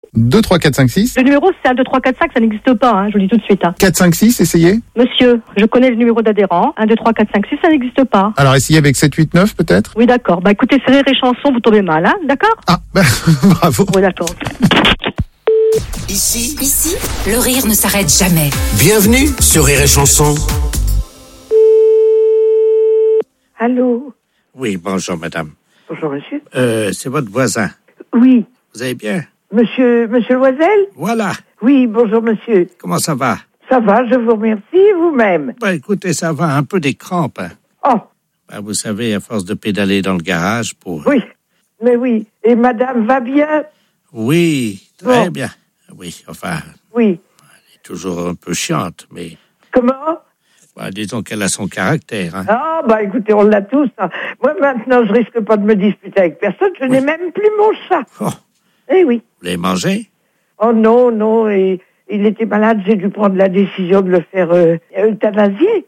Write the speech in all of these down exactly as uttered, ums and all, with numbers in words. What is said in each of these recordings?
deux, trois, quatre, cinq, six. Le numéro, c'est un, deux, trois, quatre, cinq, ça n'existe pas, hein, je vous le dis tout de suite. Hein. quatre, cinq, six, essayez. Monsieur, je connais le numéro d'adhérent. un, deux, trois, quatre, cinq, six, ça n'existe pas. Alors, essayez avec sept, huit, neuf, peut-être. Oui, d'accord. Bah écoutez, c'est Rire et Chanson, vous tombez mal, hein, d'accord? Ah, bah, bravo. Oui, d'accord. Ici, Ici, le rire ne s'arrête jamais. bienvenue sur Rire et Chanson. Allô? Oui, bonjour madame. Bonjour, monsieur. Euh, c'est votre voisin. Oui. Vous allez bien? Monsieur, monsieur Loisel? Voilà. Oui, bonjour, monsieur. Comment ça va? Ça va, je vous remercie, vous-même. Bah écoutez, ça va, un peu des crampes. Hein. Oh, Bah, vous savez, à force de pédaler dans le garage pour... oui. Mais oui. Et madame va bien? Oui, très Bon. bien. Oui, enfin, Oui. elle est toujours un peu chiante, mais... Comment? Bah, disons qu'elle a son caractère. Hein. Ah, bah écoutez, on l'a tous. Hein. Moi, maintenant, je risque pas de me disputer avec personne. Je n'ai même plus mon chat. Oh, Eh oui. vous l'avez mangé? Oh non, non. Et, il était malade. J'ai dû prendre la décision de le faire euh, euthanasier.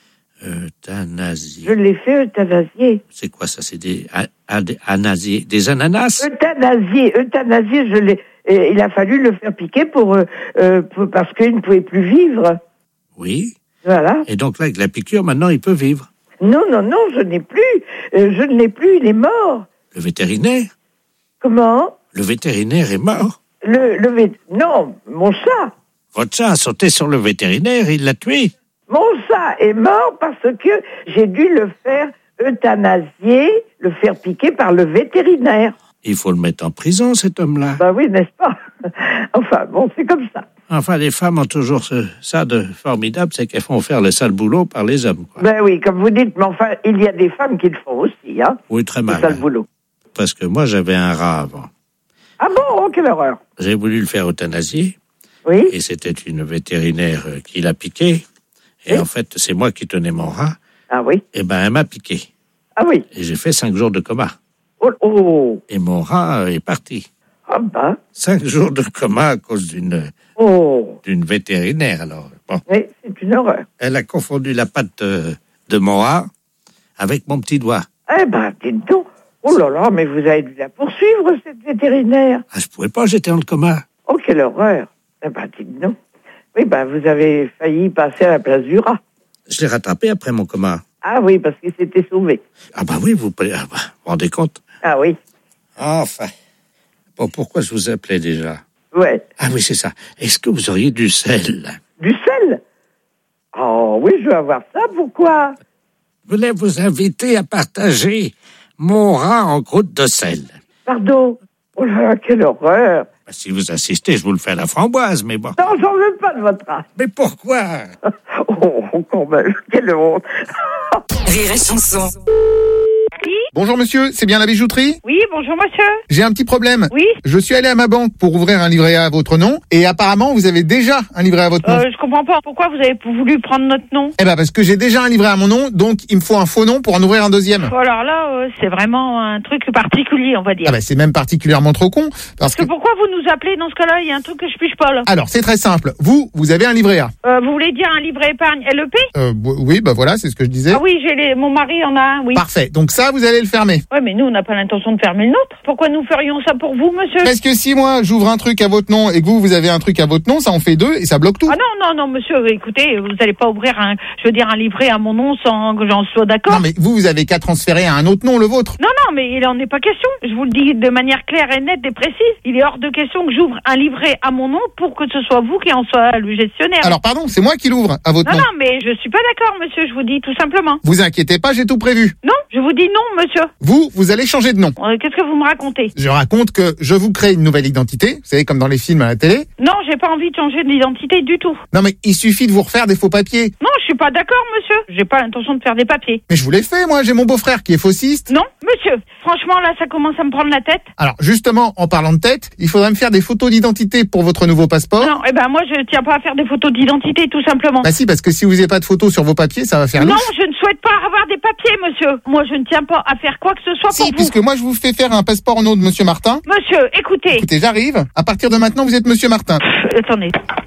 Euthanasie. Je l'ai fait euthanasier. C'est quoi ça? C'est des, a- a- des anasiers- des ananas? Euthanasier, euthanasier, je l'ai. Et il a fallu le faire piquer pour, euh, euh, pour- parce qu'il ne pouvait plus vivre. Oui. Voilà. Et donc là, avec la piqûre, maintenant, il peut vivre. Non, non, non, je n'ai plus. Euh, je ne l'ai plus, il est mort. Le vétérinaire? Comment? Le vétérinaire est mort. Le, le vét... Non, mon chat. Votre chat a sauté sur le vétérinaire, il l'a tué. Mon chat est mort parce que j'ai dû le faire euthanasier, le faire piquer par le vétérinaire. Il faut le mettre en prison, cet homme-là. Ben oui, n'est-ce pas? Enfin, bon, c'est comme ça. Enfin, les femmes ont toujours ce, ça de formidable, c'est qu'elles font faire le sale boulot par les hommes. Quoi. Ben oui, comme vous dites, mais enfin, il y a des femmes qui le font aussi, hein. Oui, très C'est mal. ça le hein. boulot. Parce que moi, j'avais un rat avant. Ah bon, oh, quelle horreur. J'ai voulu le faire euthanasier, Oui? et c'était une vétérinaire euh, qui l'a piqué. Et Oui. en fait, c'est moi qui tenais mon rat. Ah oui? Et ben, elle m'a piqué. Ah oui. Et j'ai fait cinq jours de coma. Oh, oh. Et mon rat euh, est parti. Ah ben. Cinq jours de coma à cause d'une Oh. d'une vétérinaire, alors. Bon. Oui, c'est une horreur. Elle a confondu la patte euh, de mon rat avec mon petit doigt. Eh ben, dites donc. Oh là là, mais vous avez dû la poursuivre, cette vétérinaire. Ah, je pouvais pas, j'étais dans le coma. Oh, quelle horreur. Eh ben, dites donc. Oui, ben, vous avez failli passer à la place du rat. Je l'ai rattrapé après mon coma. Ah oui, parce qu'il s'était sauvé. Ah bah oui, vous, ah bah, vous vous rendez compte? Ah oui. Enfin. Bon, pourquoi je vous appelais déjà? Ouais. Ah oui, c'est ça. Est-ce que vous auriez du sel? Du sel? Oh oui, je veux avoir ça. Pourquoi? Je voulais vous inviter à partager mon rat en croûte de sel. Pardon. Oh là là, quelle horreur. Bah, si vous insistez, je vous le fais à la framboise, mais bon. Non, j'en veux pas de votre rat. Mais pourquoi? Oh, quand même, quelle honte. Rire et Chanson. Bonjour monsieur, c'est bien la bijouterie? Oui, bonjour monsieur. J'ai un petit problème. Oui. Je suis allé à ma banque pour ouvrir un livret A à votre nom et apparemment vous avez déjà un livret à votre nom. Euh, je comprends pas. Pourquoi vous avez voulu prendre notre nom? Eh ben parce que j'ai déjà un livret à mon nom, donc il me faut un faux nom pour en ouvrir un deuxième. Alors là, euh, c'est vraiment un truc particulier, on va dire. Ah ben c'est même particulièrement trop con parce Parce que que pourquoi vous nous appelez dans ce cas-là? Il y a un truc que je piche pas là. alors c'est très simple. Vous, vous avez un livret A. Euh, vous voulez dire un livret épargne L E P? Euh, oui, bah voilà, c'est ce que je disais. Ah oui, j'ai les... mon mari en a un, oui. Parfait. Donc ça, vous allez le fermer. Ouais, mais nous, on n'a pas l'intention de fermer le nôtre. Pourquoi nous ferions ça pour vous, monsieur? Parce que si moi j'ouvre un truc à votre nom et que vous vous avez un truc à votre nom, ça en fait deux et ça bloque tout. Ah non, non, non, monsieur, écoutez, vous n'allez pas ouvrir un, je veux dire, un livret à mon nom sans que j'en sois d'accord. Non mais vous, vous avez qu'à transférer à un autre nom, le vôtre. Non, non, mais il en est pas question. Je vous le dis de manière claire et nette et précise. Il est hors de question que j'ouvre un livret à mon nom pour que ce soit vous qui en soit le gestionnaire. Alors pardon, c'est moi qui l'ouvre à votre non, nom. non, mais je suis pas d'accord, monsieur, je vous dis tout simplement. Vous inquiétez pas, j'ai tout prévu. Non, je vous dis non, monsieur. Vous, vous allez changer de nom. Euh, Qu'est-ce que vous me racontez? Je raconte que je vous crée une nouvelle identité, vous savez, comme dans les films à la télé. Non, j'ai pas envie de changer d'identité du tout. Non mais il suffit de vous refaire des faux papiers. Non, je suis pas d'accord, monsieur. J'ai pas l'intention de faire des papiers. Mais je vous l'ai fait, moi, j'ai mon beau-frère qui est faussiste. Non, monsieur. Franchement, là, ça commence à me prendre la tête. Alors justement, en parlant de tête, il faudrait me faire des photos d'identité pour votre nouveau passeport. Non, eh ben moi, je tiens pas à faire des photos d'identité, tout simplement. Bah si, parce que si vous n'avez pas de photos sur vos papiers, ça va faire Non, louche. je ne souhaite pas avoir des papiers, monsieur. Moi, je ne tiens pas à faire quoi que ce soit Si, pour vous. puisque moi je vous fais faire un passeport au nom de Monsieur Martin. Monsieur, écoutez. Écoutez, j'arrive. À partir de maintenant, vous êtes Monsieur Martin. Pff, attendez.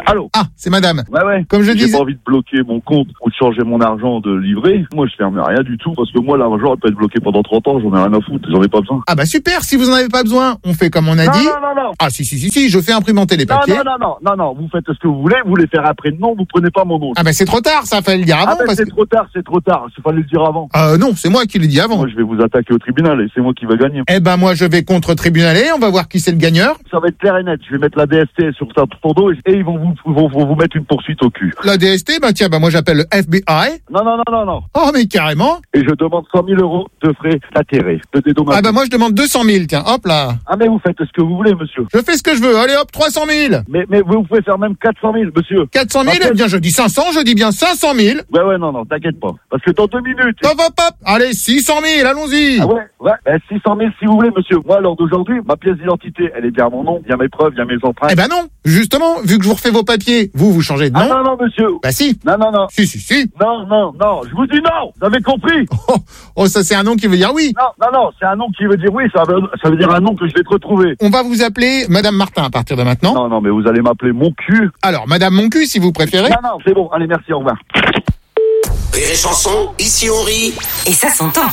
Allô? Ah, c'est madame. Ouais, ouais. Comme je J'ai disais... pas envie de bloquer mon compte ou de changer mon argent de livret. Moi, je ferme rien du tout parce que moi, l'argent peut être bloqué pendant trente ans. J'en ai rien à foutre. J'en ai pas besoin. Ah bah super, si vous en avez pas besoin, on fait comme on a Non, dit. non, non, non. Ah si, si, si, si, je fais imprimenter les Non, papiers. non, non, non, non, non. Vous faites ce que vous voulez. Vous voulez faire après. Non, vous prenez pas mon nom. Ah bah c'est trop tard, ça fallait le dire avant. Ah, ben, parce c'est que... trop tard, c'est trop tard. Il fallait le dire avant. Euh non, c'est moi qui l'ai dit avant. Moi, je vais vous attaquer au tribunal et c'est moi qui va gagner. Eh ben moi je vais contre tribunaler, on va voir qui c'est le gagneur. Ça va être clair et net. Je vais mettre la D S T sur ton dos et ils vont vous, vont, vont vous mettre une poursuite au cul. La D S T, bah tiens, bah moi j'appelle le F B I. Non, non, non, non, non. Oh mais carrément. Et je demande cent mille euros de frais d'intérêt, de dédommagement. Ah bah moi je demande deux cent mille, tiens, hop là. Ah, mais vous faites ce que vous voulez, monsieur. Je fais ce que je veux, allez hop, trois cent mille. Mais, mais vous pouvez faire même quatre cent mille, monsieur. quatre cent mille, Après- eh bien je dis cinq cents, je dis bien cinq cent mille. Ouais, ouais, non, non, t'inquiète pas. Parce que dans deux minutes. Hop hop hop, allez six cent mille, allons-y. Ah ouais, ouais, ben six cent mille si vous voulez, monsieur. Moi, à l'heure d'aujourd'hui, ma pièce d'identité, elle est bien à mon nom, il y a mes preuves, il y a mes empreintes. Eh ben non, justement, vu que je vous refais vos papiers, vous, vous changez de Ah nom. non, non, monsieur. Bah si. Non, non, non. Si, si, si. Non, non, non. Je vous dis non. Vous avez compris? Oh, oh, ça c'est un nom qui veut dire oui. Non, non, non. C'est un nom qui veut dire oui. Ça veut, ça veut dire un nom que je vais te retrouver. On va vous appeler Madame Martin à partir de maintenant. Non, non, mais vous allez m'appeler mon cul. Alors, Madame Moncu, si vous préférez. Non, non, c'est bon. Allez, merci, au revoir. Rire et chanson, ici on rit. Et ça s'entend.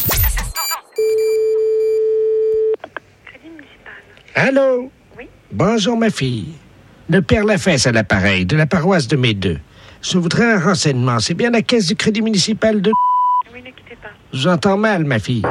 Allô? Oui. Bonjour, ma fille. Le père Lafesse à l'appareil, de la paroisse de Médeux. Je voudrais un renseignement. C'est bien la caisse du crédit municipal de... Oui, ne quittez pas. J'entends mal, ma fille.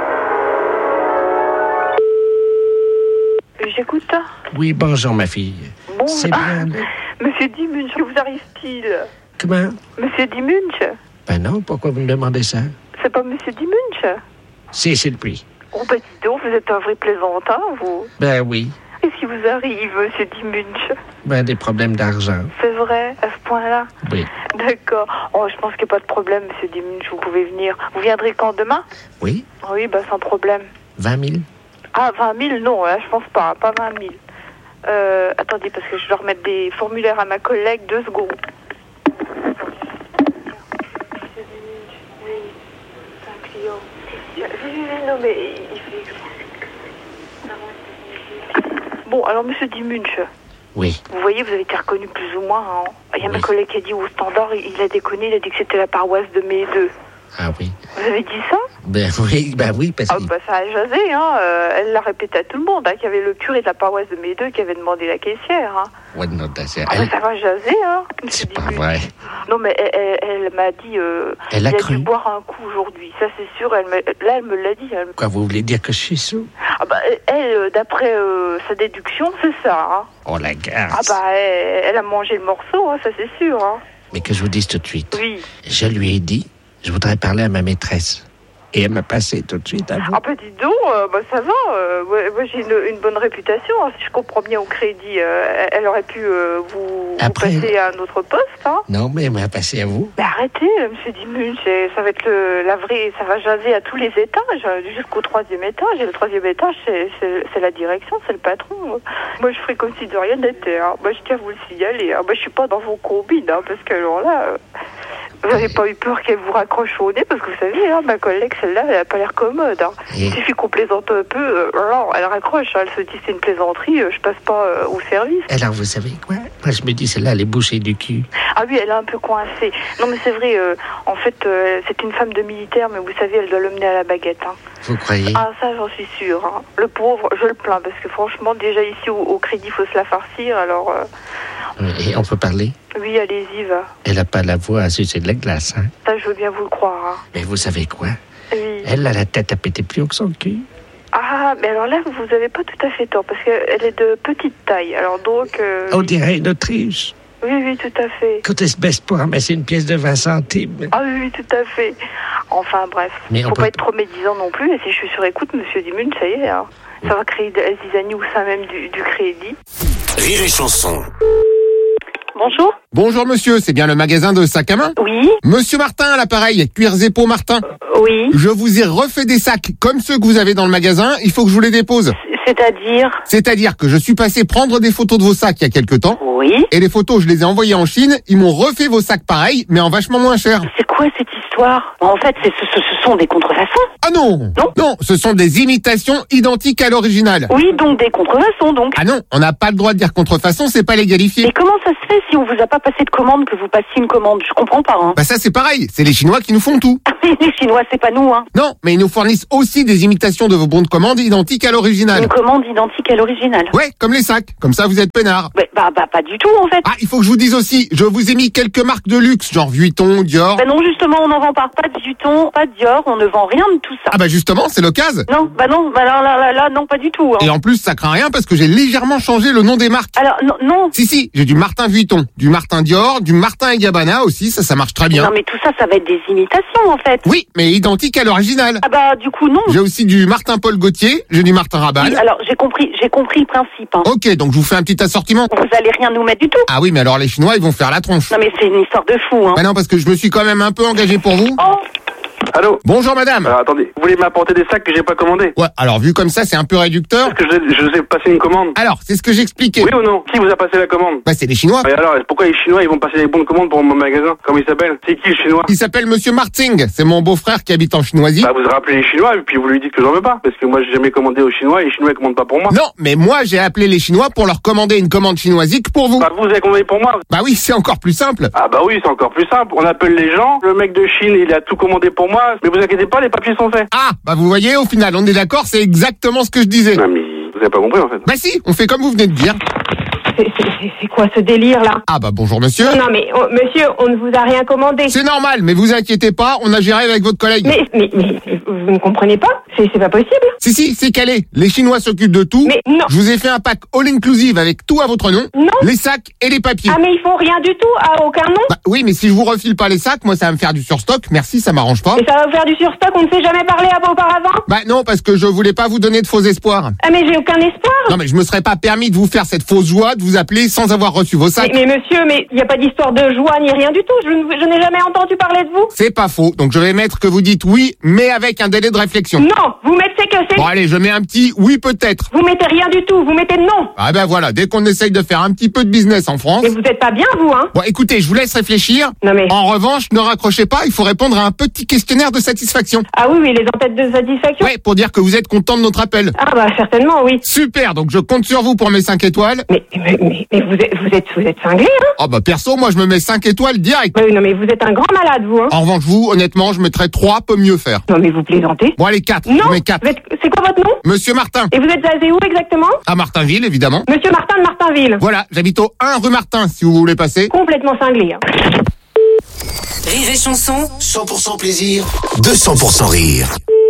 J'écoute. Oui, bonjour, ma fille. Bon, C'est ah, bien... Monsieur Dimunch, que vous arrive-t-il? Comment? Monsieur Dimunch? Ben non, pourquoi vous me demandez ça? C'est pas Monsieur Dimunch? Si, c'est le prix. Oh, bah dis donc, vous êtes un vrai plaisantin, vous. Ben oui. Qu'est-ce qui vous arrive, Monsieur Dimunch? Ben des problèmes d'argent. C'est vrai, à ce point-là? Oui. D'accord. Oh, je pense qu'il n'y a pas de problème, Monsieur Dimunch, vous pouvez venir. Vous viendrez quand, demain? Oui? Oui, bah sans problème. vingt mille? Ah, vingt mille, non, là, je pense pas, pas vingt mille. Euh, attendez, parce que je dois remettre des formulaires à ma collègue, deux secondes. Oui, c'est un client. Oui, oui, oui, non, mais il fait... Bon, alors, Monsieur Dimunch, Oui. vous voyez, vous avez été reconnu plus ou moins, hein. Il y a Oui. ma collègue qui a dit au standard, il a déconné, il a dit que c'était la paroisse de Médeux. Ah oui. Vous avez dit ça? Ben oui, ben oui, parce Ah que... bah ça a jasé, hein. Euh, elle l'a répété à tout le monde, hein, qu'il y avait le curé de la paroisse de Médeux qui avait demandé la caissière, hein. Ouais, non, c'est... Ah bah, Elle... ça va jaser, hein. C'est pas vrai. Non mais elle, elle, elle m'a dit, euh, Elle a il a cru. dû boire un coup aujourd'hui, ça c'est sûr. Elle me, là elle me l'a dit. Elle me... Quoi, vous voulez dire que je suis sous? Ah bah elle, euh, d'après euh, sa déduction, c'est ça. Hein. Oh, la grâce. Ah bah elle, elle a mangé le morceau, hein, ça c'est sûr. Hein. Mais que je vous dise tout de suite. Oui. Je lui ai dit, je voudrais parler à ma maîtresse. Et elle m'a passé tout de suite à vous. Ah bah dis donc, euh, bah ça va, euh, moi, moi, j'ai une, une bonne réputation, hein, si je comprends bien au crédit, euh, elle aurait pu euh, vous, Après, vous passer à un autre poste, hein. Non, mais elle m'a passé à vous. Mais arrêtez, euh, monsieur Dimunch, c'est- ça va être le, la vraie, ça va jaser à tous les étages, euh, jusqu'au troisième étage, et le troisième étage, c'est, c'est, c'est la direction, c'est le patron. Moi je ferai comme si de rien n'était, hein. Moi je tiens à vous le signaler, hein. Moi je suis pas dans vos combines, hein, parce que alors là... euh, Vous n'avez pas eu peur qu'elle vous raccroche au nez, parce que vous savez, hein, ma collègue, celle-là, elle n'a pas l'air commode. Hein. Et- Il suffit qu'on plaisante un peu, euh, alors elle raccroche, hein, elle se dit c'est une plaisanterie, euh, je passe pas euh, au service. Alors, vous savez quoi? Moi, je me dis, celle-là, elle est bouchée du cul. Ah oui, elle est un peu coincée. Non mais c'est vrai, euh, en fait, euh, c'est une femme de militaire, mais vous savez, elle doit l'emmener à la baguette. Hein. Vous croyez? Ah ça, j'en suis sûre. Hein. Le pauvre, je le plains, parce que franchement, déjà ici, au, au crédit, il faut se la farcir, alors... euh, Et on peut parler? oui, allez-y, va. Elle n'a pas la voix à sucer de la glace, hein? Ça, je veux bien vous le croire. Hein. Mais vous savez quoi? Oui. Elle a la tête à péter plus haut que son cul. Ah, mais alors là, vous n'avez pas tout à fait tort, parce qu'elle est de petite taille. Alors donc... euh, On oui. dirait une Autriche. oui, oui, tout à fait. Quand elle se baisse pour ramasser une pièce de vingt centimes. Ah oui, oui, tout à fait. Enfin, bref. Mais on Faut peut- pas être trop médisant non plus, et si je suis sur écoute, monsieur Dimunch, ça y est, hein. Ça va créer des zizanie au sein même du, du crédit. Rire et chanson. Bonjour. Bonjour monsieur, c'est bien le magasin de sacs à main? Oui. Monsieur Martin à l'appareil, Cuirs et Peaux Martin. Oui. Je vous ai refait des sacs comme ceux que vous avez dans le magasin, il faut que je vous les dépose. C'est-à-dire? C'est-à-dire que je suis passé prendre des photos de vos sacs il y a quelque temps. Oui. Et les photos, je les ai envoyées en Chine. Ils m'ont refait vos sacs pareils, mais en vachement moins cher. C'est quoi cette histoire? En fait, c'est, ce, ce sont des contrefaçons. Ah non. Non. Non, ce sont des imitations identiques à l'original. Oui, donc des contrefaçons, donc. Ah non, on n'a pas le droit de dire contrefaçon, c'est pas légalifié. Mais comment ça se fait si on vous a pas passé de commande que vous passiez une commande? Je comprends pas, hein. Bah ça c'est pareil, c'est les Chinois qui nous font tout. Les Chinois, c'est pas nous, hein. Non, mais ils nous fournissent aussi des imitations de vos bons de commande identiques à l'original. Une commande identique à l'original. Ouais, comme les sacs, comme ça vous êtes peinards. Bah, bah, bah, pas du tout, en fait. Ah, il faut que je vous dise aussi, je vous ai mis quelques marques de luxe, genre Vuitton, Dior. Bah non, justement, on n'en vend pas. Pas de Vuitton, pas de Dior, on ne vend rien de tout ça. Ah bah justement, c'est l'occasion. Non, bah non, bah là, là, là, là, non, pas du tout, hein. Et en plus, ça craint rien parce que j'ai légèrement changé le nom des marques. Alors, non, non. Si, si, j'ai du Martin Vuitton, du Martin Dior, du Martin et Gabbana aussi, ça, ça marche très bien. Non, mais tout ça, ça va être des imitations, en fait. Oui, mais identique à l'original. Ah bah, du coup, non. J'ai aussi du Martin Paul Gaultier, j'ai du Martin Rabanne. Oui, alors, j'ai compris, j'ai compris le principe, hein. Ok, donc je vous fais un petit assortiment. Vous allez rien nous mettre du tout. Ah oui, mais alors les Chinois, ils vont faire la tronche. Non, mais c'est une histoire de fou, hein. Bah non, parce que je me suis quand même un peu engagé pour vous. Oh. Allô? Bonjour madame. Alors attendez, vous voulez m'apporter des sacs que j'ai pas commandés? Ouais, alors vu comme ça, c'est un peu réducteur. Parce que je, je vous ai passé une commande. Alors, c'est ce que j'expliquais. Oui ou non? Qui vous a passé la commande? Bah c'est les Chinois. Et alors, pourquoi les Chinois ils vont passer des bons de commande pour mon magasin? Comment il s'appelle? C'est qui le Chinois? Il s'appelle Monsieur Marting, c'est mon beau-frère qui habite en Chinoisie. Bah vous rappelez les Chinois et puis vous lui dites que j'en veux pas. Parce que moi j'ai jamais commandé aux Chinois et les Chinois ils commandent pas pour moi. Non, mais moi j'ai appelé les Chinois pour leur commander une commande chinoisique pour vous. Bah vous avez commandé pour moi? Bah oui, c'est encore plus simple. Ah bah oui, c'est encore plus simple. On appelle les gens, le mec de Chine il a tout commandé pour moi. Mais vous inquiétez pas, les papiers sont faits. Ah, bah vous voyez, au final, on est d'accord, c'est exactement ce que je disais. Non mais vous avez pas compris en fait. Bah si, on fait comme vous venez de dire. C'est, c'est, c'est quoi ce délire-là? Ah bah bonjour monsieur. Non mais, oh, monsieur, on ne vous a rien commandé. C'est normal, mais vous inquiétez pas, on a géré avec votre collègue. Mais, mais, mais, vous ne comprenez pas? C'est, c'est pas possible. Si, si, c'est calé. Les Chinois s'occupent de tout. Mais non. Je vous ai fait un pack all-inclusive avec tout à votre nom. Non. Les sacs et les papiers. Ah mais ils font rien du tout, à aucun nom. Bah oui, mais si je vous refile pas les sacs, moi ça va me faire du surstock. Merci, ça m'arrange pas. Et ça va vous faire du surstock, on ne s'est jamais parlé avant auparavant? Bah non, parce que je voulais pas vous donner de faux espoirs. Ah mais j'ai aucun espoir. Non mais je me serais pas permis de vous faire cette fausse joie de vous appeler sans avoir reçu vos sacs. Mais, mais monsieur, mais il n'y a pas d'histoire de joie ni rien du tout. Je, ne- je n'ai jamais entendu parler de vous. C'est pas faux, donc je vais mettre que vous dites oui, mais avec un délai de réflexion. Non, vous mettez que c'est... Bon allez, je mets un petit oui peut-être. Vous mettez rien du tout, vous mettez non. Ah ben voilà, dès qu'on essaye de faire un petit peu de business en France. Mais vous êtes pas bien, vous, hein? Bon écoutez, je vous laisse réfléchir. Non mais... En revanche, ne raccrochez pas, il faut répondre à un petit questionnaire de satisfaction. Ah oui, oui, les entêtes de satisfaction. Ouais, pour dire que vous êtes content de notre appel. Ah bah certainement, oui. Super, donc je compte sur vous pour mes cinq étoiles. Mais, mais, mais, mais vous êtes, vous êtes, vous êtes cinglé, hein? Oh bah perso, moi je me mets cinq étoiles direct. Bah oui, non mais vous êtes un grand malade, vous, hein? En revanche, vous, honnêtement, je mettrais trois, peut mieux faire. Non mais vous plaisantez. Bon allez, quatre, Non, je mets quatre. vous êtes- c'est quoi votre nom? Monsieur Martin, Et vous êtes basé où exactement? à Martinville évidemment. Monsieur Martin de Martinville. Voilà, j'habite au un rue Martin si vous voulez passer. Complètement cinglé, hein. Rire et chanson, cent pour cent plaisir, deux cents pour cent rire.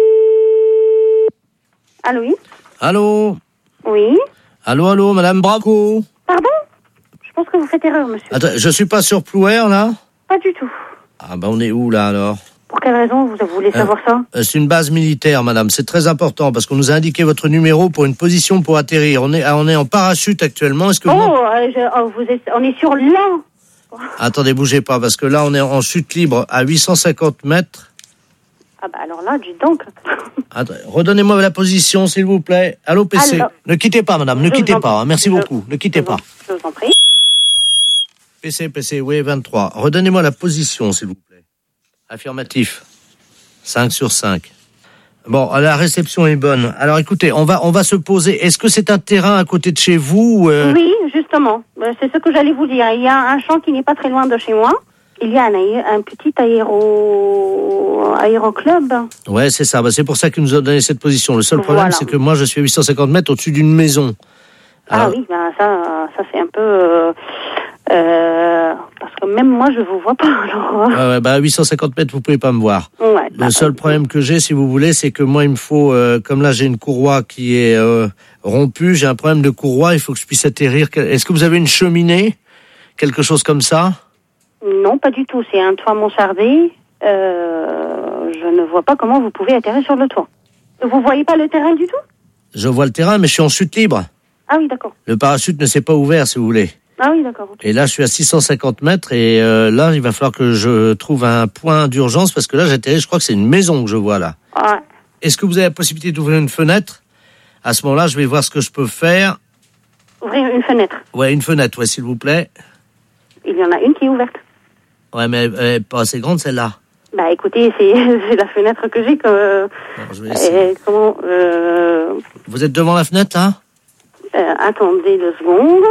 Allô, oui? Allô? Oui? Allô, allô, madame Bravo? Pardon? Je pense que vous faites erreur, monsieur. Attends, je suis pas sur Plouer, là? Pas du tout. Ah, bah, on est où, là, alors? Pour quelle raison vous voulez savoir ça? Euh, C'est une base militaire, madame. C'est très important, parce qu'on nous a indiqué votre numéro pour une position pour atterrir. On est, ah, on est en parachute actuellement. Est-ce que Oh, vous... euh, je- oh, vous êtes, on est sur l'un. Attendez, bougez pas, parce que là, on est en chute libre à huit cent cinquante mètres. Ah bah alors là, dis donc. Attends, redonnez-moi la position, s'il vous plaît. Allô, P C? Alors, ne quittez pas, madame, ne je vous quittez en pas. prie. hein. Merci Je- beaucoup. Ne quittez je vous- pas. Je vous en prie. P C, P C, oui, vingt-trois. Redonnez-moi la position, s'il vous plaît. Affirmatif. cinq sur cinq. Bon, la réception est bonne. Alors, écoutez, on va, on va se poser. Est-ce que c'est un terrain à côté de chez vous? euh... Oui, justement. Euh, C'est ce que j'allais vous dire. Il y a un champ qui n'est pas très loin de chez moi. Il y a un, aé- un petit aéro... aéroclub. Ouais, c'est ça. Bah, c'est pour ça qu'ils nous ont donné cette position. Le seul problème, Voilà. c'est que moi, je suis à huit cent cinquante mètres au-dessus d'une maison. Ah Alors, oui, ben ça, ça c'est un peu... euh, euh, parce que même moi, je vous vois pas. Alors, ouais, ouais, bah, à huit cent cinquante mètres, vous pouvez pas me voir. ouais, Le bah, seul problème que j'ai, si vous voulez, c'est que moi, il me faut, euh, comme là, j'ai une courroie qui est euh, rompue, j'ai un problème de courroie, il faut que je puisse atterrir. Est-ce que vous avez une cheminée? Quelque chose comme ça? Non, pas du tout. C'est un toit mansardé. Euh, je ne vois pas comment vous pouvez atterrir sur le toit. Vous voyez pas le terrain du tout? Je vois le terrain, mais je suis en chute libre. Ah oui, d'accord. Le parachute ne s'est pas ouvert, si vous voulez. Ah oui, d'accord. ok. Et là, je suis à six cent cinquante mètres, et euh, là, il va falloir que je trouve un point d'urgence, parce que là, j'atterris, je crois que c'est une maison que je vois là. Ouais. Est-ce que vous avez la possibilité d'ouvrir une fenêtre À ce moment-là, je vais voir ce que je peux faire. Ouvrir une fenêtre. Ouais, une fenêtre, ouais, s'il vous plaît. Il y en a une qui est ouverte. Ouais, mais elle est pas assez grande, celle-là. Bah écoutez, c'est, c'est la fenêtre que j'ai. Que, bon, je vais essayer. Euh, comment euh, Vous êtes devant la fenêtre, hein? euh, Attendez deux secondes.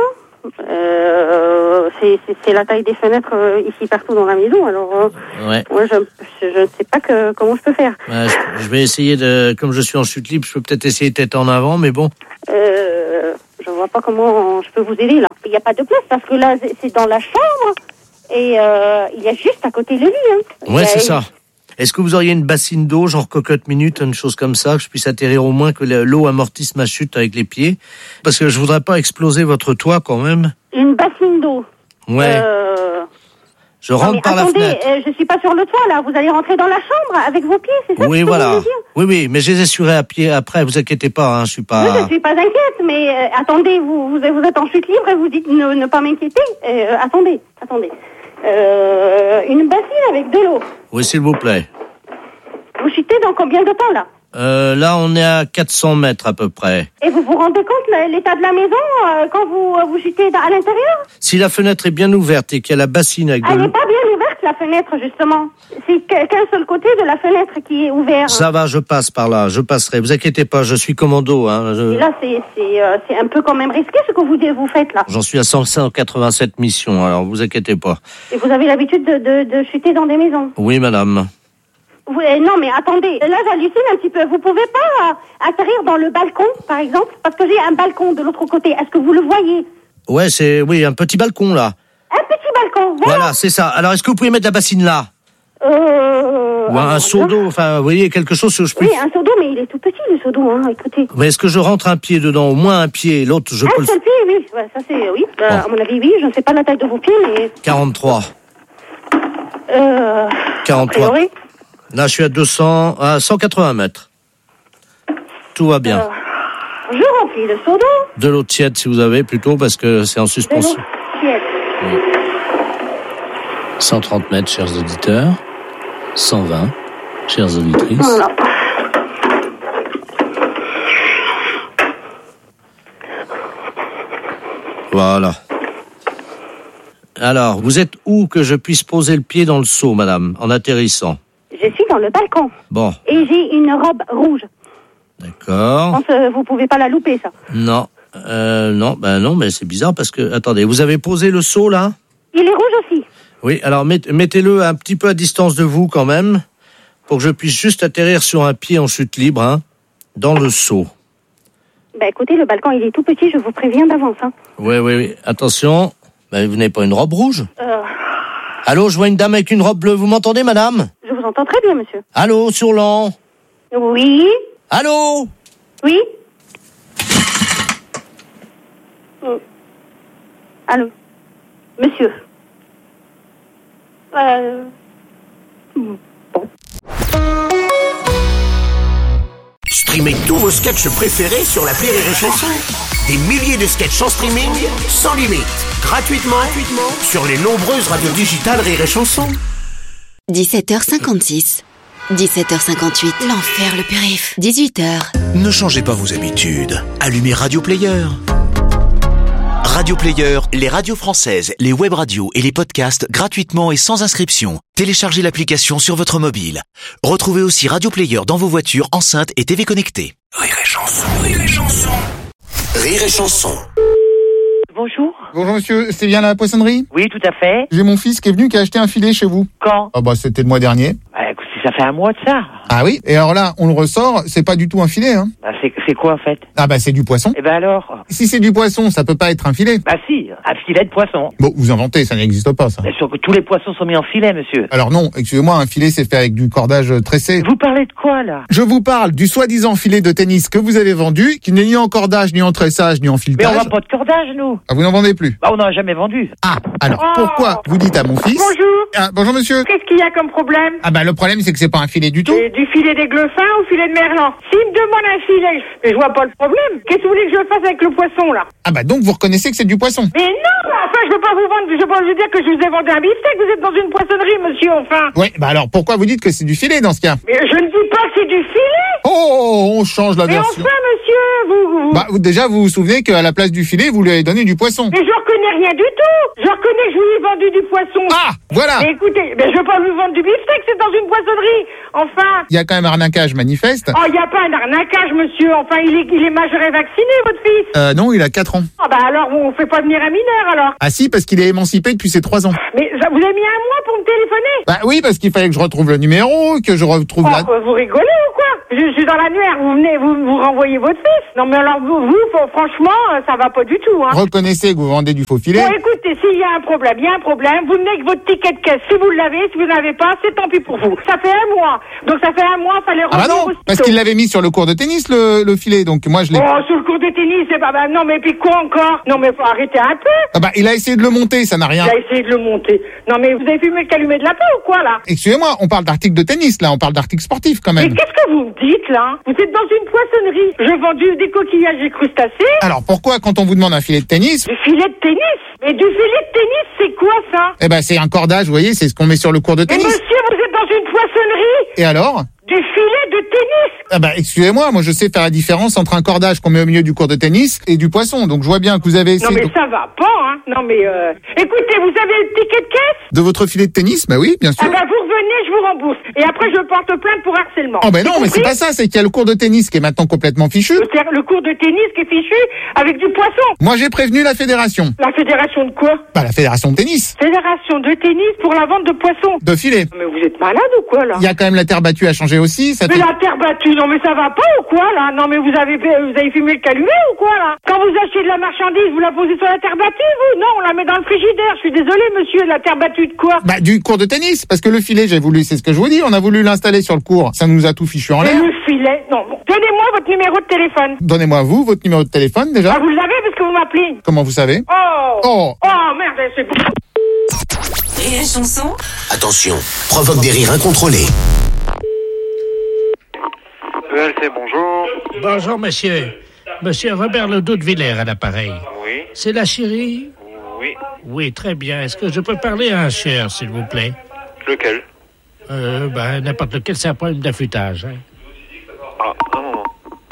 Euh, c'est, c'est, c'est la taille des fenêtres euh, ici partout dans la maison. Alors, euh, ouais. moi, je, je, je ne sais pas que, comment je peux faire. Ouais, je, je vais essayer de... Comme je suis en chute libre, je peux peut-être essayer tête en avant, mais bon. Euh, je vois pas comment je peux vous aider, là. Il n'y a pas de place, parce que là, c'est, c'est dans la chambre, et euh, il y a juste à côté le lit. Hein. Ouais, a, c'est ça. Est-ce que vous auriez une bassine d'eau, genre cocotte minute, une chose comme ça, que je puisse atterrir au moins, que l'eau amortisse ma chute avec les pieds? Parce que je voudrais pas exploser votre toit quand même. Une bassine d'eau? Ouais. Euh... Je rentre non, par attendez, la fenêtre. Euh, je suis pas sur le toit, là. Vous allez rentrer dans la chambre avec vos pieds, c'est ça? Oui, que voilà. vous voulez dire? Oui, oui, mais je les assurerai à pied après, vous inquiétez pas, hein, je suis pas... Oui, je suis pas inquiète, mais euh, attendez, vous, vous vous êtes en chute libre et vous dites ne, ne pas m'inquiéter. Euh, attendez, attendez. Euh, une bassine avec de l'eau. Oui, s'il vous plaît. Vous chutez dans combien de temps, là? Euh, là, on est à quatre cents mètres à peu près. Et vous vous rendez compte là, l'état de la maison euh, quand vous, euh, vous chutez à l'intérieur? Si la fenêtre est bien ouverte et qu'il y a la bassine avec de Elle l'eau... n'est pas bien ouverte, la fenêtre, justement. C'est qu'un seul côté de la fenêtre qui est ouvert. Ça va, je passe par là, je passerai. Vous inquiétez pas, je suis commando. Hein, je... Et là, c'est, c'est, euh, c'est un peu quand même risqué ce que vous, vous faites, là. J'en suis à cent quatre-vingt-sept missions, alors vous inquiétez pas. Et vous avez l'habitude de, de, de chuter dans des maisons? Oui, madame. Vous, euh, non, mais attendez, là j'hallucine un petit peu. Vous pouvez pas euh, atterrir dans le balcon, par exemple? Parce que j'ai un balcon de l'autre côté. Est-ce que vous le voyez? Ouais, c'est... Oui, un petit balcon, là. Un petit balcon, voilà. Voilà, c'est ça. Alors, est-ce que vous pouvez mettre la bassine là? Euh... Ou un, un seau d'eau, enfin, vous voyez, quelque chose que je peux... Oui, un seau d'eau, mais il est tout petit, le seau d'eau, hein, écoutez. Mais est-ce que je rentre un pied dedans? Au moins un pied, l'autre, je un peux... Un seul pied, oui. Ouais, ça c'est... Oui, bah, bon. À mon avis, oui. Je ne sais pas la taille de vos pieds, mais... quarante-trois. Euh... quarante-trois. A priori. Là, je suis à deux cents, à cent quatre-vingts mètres. Tout va bien. Euh, je remplis le seau d'eau. De l'eau tiède, si vous avez, plutôt, parce que c'est en suspension. De l'eau tiède. Oui. cent trente mètres, chers auditeurs. cent vingt, chères auditrices. Voilà. Voilà. Alors, vous êtes où que je puisse poser le pied dans le seau, madame, en atterrissant? Je suis dans le balcon. Bon. Et j'ai une robe rouge. D'accord. Je pense que vous pouvez pas la louper, ça. Non. Euh, non, ben non, mais c'est bizarre parce que... Attendez, vous avez posé le seau, là? Il est rouge aussi. Oui, alors met, mettez-le un petit peu à distance de vous, quand même, pour que je puisse juste atterrir sur un pied en chute libre, hein, dans le seau. Ben écoutez, le balcon, il est tout petit, je vous préviens d'avance. Hein. Oui, oui, oui. Attention, ben, vous n'avez pas une robe rouge? Euh... Allô, je vois une dame avec une robe bleue. Vous m'entendez, madame? Je vous entends très bien, monsieur. Allô, sur l'an? Oui. Allô? Oui. Oh. Allô? Monsieur. Euh... Bon. Streamez tous vos sketchs préférés sur l'appli Rire et Chanson. Des milliers de sketchs en streaming, sans limite, gratuitement, gratuitement sur les nombreuses radios digitales Rire et Chanson. dix-sept heures cinquante-six. dix-sept heures cinquante-huit. L'enfer, le périph'. dix-huit heures. Ne changez pas vos habitudes. Allumez Radio Player. Radio Player, les radios françaises, les web radios et les podcasts gratuitement et sans inscription. Téléchargez l'application sur votre mobile. Retrouvez aussi Radio Player dans vos voitures, enceintes et T V connectées. Rire et Chanson, Rire et Chanson. Rire et Chanson. Bonjour. Bonjour monsieur, c'est bien la poissonnerie? Oui, tout à fait. J'ai mon fils qui est venu qui a acheté un filet chez vous. Quand? Ah bah c'était le mois dernier. Bah écoute, ça fait un mois de ça. Ah oui? Et alors là, on le ressort, c'est pas du tout un filet, hein? Bah c'est, c'est quoi en fait? Ah bah c'est du poisson. Eh ben alors? Si c'est du poisson, ça peut pas être un filet. Bah si, un filet de poisson. Bon, vous inventez, ça n'existe pas ça. Bien sûr que tous les poissons sont mis en filet, monsieur. Alors non, excusez-moi, un filet c'est fait avec du cordage tressé. Vous parlez de quoi là? Je vous parle du soi-disant filet de tennis que vous avez vendu, qui n'est ni en cordage, ni en tressage, ni en Mais filetage. on vend pas de cordage, nous. Ah, vous n'en vendez plus? Bah on n'en a jamais vendu. Ah, alors Oh. pourquoi vous dites à mon fils... Bonjour. Ah, bonjour monsieur. Qu'est-ce qu'il y a comme problème? Ah bah le problème c'est que c'est pas un filet du tout. C'est du filet des Gleffins ou filet de Merlan? S'il me demande un filet, je vois pas le problème. Qu'est-ce que vous voulez que je fasse avec le poisson là? Ah bah donc vous reconnaissez que c'est du poisson. Mais non, enfin je peux pas vous vendre, je peux pas vous dire que je vous ai vendu un beefsteak, vous êtes dans une poissonnerie, monsieur, enfin. Oui, bah alors pourquoi vous dites que c'est du filet dans ce cas? Mais je ne dis pas que c'est du filet. Oh, on change la Mais version. enfin, monsieur, vous, vous... Bah vous- déjà, vous vous souvenez qu'à la place du filet, vous lui avez donné du poisson. Mais je reconnais rien du tout. Je reconnais que je vous ai vendu du poisson. Ah, voilà. Mais écoutez, mais je veux pas vous vendre du beefsteak, c'est dans une poissonnerie. Enfin. Il y a quand même arnaquage manifeste. Oh, il n'y a pas un arnaquage, monsieur. Enfin, il est, il est majeur et vacciné, votre fils. Euh, non, il a quatre ans. Ah bah alors, on fait pas venir un mineur, alors. Ah si, parce qu'il est émancipé depuis ses trois ans. Mais ça, vous avez mis un mois pour me téléphoner. Bah oui, parce qu'il fallait que je retrouve le numéro, que je retrouve Oh, la... bah, vous rigolez ou quoi? je, je suis dans l'annuaire, vous venez, vous, vous renvoyez votre fils. Non mais alors, vous, vous faut- franchement, euh, ça va pas du tout, hein. Reconnaissez que vous vendez du faux filet. Bon, écoutez, s'il y a un problème, il y a un problème. Vous venez avec votre ticket de caisse. Si vous l'avez, si vous n'avez pas, c'est tant pis pour vous. Ça fait un mois. Donc ça fait un mois, fallait Ah bah revenir non, aussitôt. parce qu'il l'avait mis sur le cours de tennis, le, le filet, donc moi je l'ai... Oh, sur le cours de tennis, c'est pas... Bah, non, mais puis quoi encore? Non, mais faut arrêter un peu. Ah bah il a essayé de le monter, ça n'a rien... Il a essayé de le monter. Non, mais vous avez fumé le calumet de la peau ou quoi, là? Excusez-moi, on parle d'articles de tennis, là, on parle d'articles sportifs quand Mais même. qu'est-ce que vous me dites, là? Vous êtes dans une poissonnerie. Je vends du, des coquillages et crustacés. Alors pourquoi, quand on vous demande un filet de tennis, Du filet de tennis? Mais du filet de tennis, c'est quoi, ça? eh ben c'est un cordage, vous voyez, c'est ce qu'on met sur le cours de Mais tennis. monsieur, vous êtes dans une poissonnerie? Et alors? Du filet de tennis? Ah bah excusez-moi, moi je sais faire la différence entre un cordage qu'on met au milieu du cours de tennis et du poisson, donc je vois bien que vous avez Non, essayé mais de... ça va pas, hein. Non, mais euh... écoutez, vous avez le ticket de caisse? de votre filet de tennis, bah oui, bien sûr. Ah ben, vous revenez, je vous rembourse. Et après, je porte plainte pour harcèlement. Oh ben non, mais c'est compris? pas ça, c'est qu'il y a le cours de tennis qui est maintenant complètement fichu. Le, ter- le cours de tennis qui est fichu avec du poisson. Moi j'ai prévenu la fédération. La fédération de quoi? Bah la fédération de tennis, Fédération de tennis pour la vente de poissons. de filet. Mais vous êtes malade ou quoi, là? Il y a quand même la terre battue à changer aussi, ça Mais fait... la terre battue, non mais ça va pas ou quoi, là? Non mais vous avez, vous avez fumé le calumet ou quoi, là? Quand vous achetez de la marchandise, vous la posez sur la terre battue, vous? Non, on la met dans le frigidaire. Je suis désolé, monsieur, la terre battue de quoi? Bah du cours de tennis, parce que le filet, j'ai voulu, c'est ce que je vous dis, on a voulu l'installer sur le cours, ça nous a tout fichu en Mais l'air. le filet, non. Bon, donnez-moi votre numéro de téléphone. Donnez-moi vous, votre numéro de téléphone déjà. Ah, vous l'avez parce que vous m'appelez. Comment vous savez? Oh. Oh. Oh, merde, c'est bon. Rire et chanson. Attention, provoque des rires incontrôlés. E L C, bonjour. Bonjour, monsieur. Monsieur Robert Ledoux de Villers à l'appareil. Oui. C'est la chérie? Oui. Oui, très bien. Est-ce que je peux parler à un cher, s'il vous plaît? Lequel? Euh, ben, n'importe lequel, c'est un problème d'affûtage. Hein. Ah, un moment.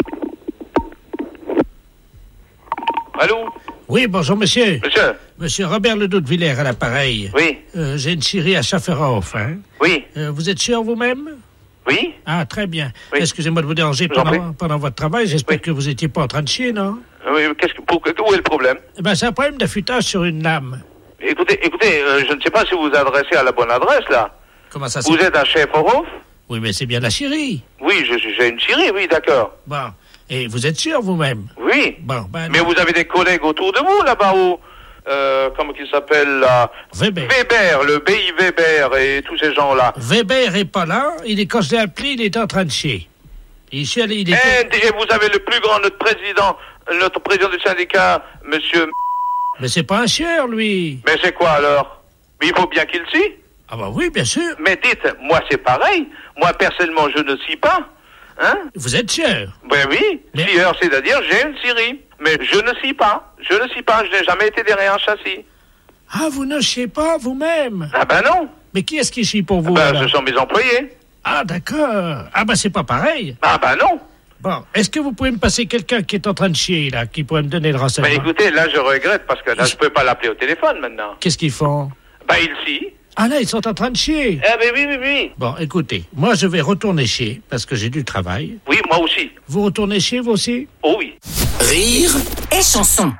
Allô? Oui, bonjour, monsieur. Monsieur? Monsieur Robert Ledoux de Villers à l'appareil. Oui. Euh, j'ai une chérie à Schafferhof, hein. Oui. Euh, vous êtes sûr vous-même? Oui. Ah, très bien. Oui. Excusez-moi de vous déranger Je vous en pendant, pendant votre travail. J'espère que vous étiez pas en train de chier, non? Oui, qu'est-ce que, pour, où est le problème? Eh ben, c'est un problème d'affûtage sur une lame. Écoutez, écoutez, euh, je ne sais pas si vous vous adressez à la bonne adresse, là. Comment ça se Vous êtes un chef Orof? Oui, mais c'est bien la chérie. Oui, je suis- j'ai une chérie, oui, d'accord. Bon. Et vous êtes sûr vous-même? Oui. Bon, ben. Mais vous avez des collègues autour de vous, là-bas, où, euh, comment qu'il s'appelle, là? Weber. Weber, le B I Weber et tous ces gens-là. Weber est pas là. Il est, quand je l'ai appelé, il est en train de chier. Il chie, il est... Et, et vous avez le plus grand, notre président, notre président du syndicat, monsieur... Mais c'est pas un chieur, lui. Mais c'est quoi, alors? Mais il faut bien qu'il scie. Ah bah oui, bien sûr. Mais dites, moi, c'est pareil. Moi, personnellement, je ne scie pas. Hein? Vous êtes chieur. Ben oui, scieur, c'est-à-dire j'ai une scierie. Mais je ne scie pas. Je ne scie pas. Je n'ai jamais été derrière un châssis. Ah, vous ne chiez pas vous-même? Ah ben non. Mais qui est-ce qui chie pour vous? Ben, alors? ce sont mes employés. Ah, d'accord. Ah, bah c'est pas pareil. Ah ben non. Bon, est-ce que vous pouvez me passer quelqu'un qui est en train de chier, là, qui pourrait me donner le renseignement? Ben écoutez, là, je regrette parce que là, je peux pas l'appeler au téléphone maintenant. Qu'est-ce qu'ils font? Ben, il scie. Ah là, ils sont en train de chier. Ah ben oui, oui, oui. Bon, écoutez, moi je vais retourner chier, parce que j'ai du travail. Oui, moi aussi. Vous retournez chier, vous aussi? Oh oui. Rire et chanson.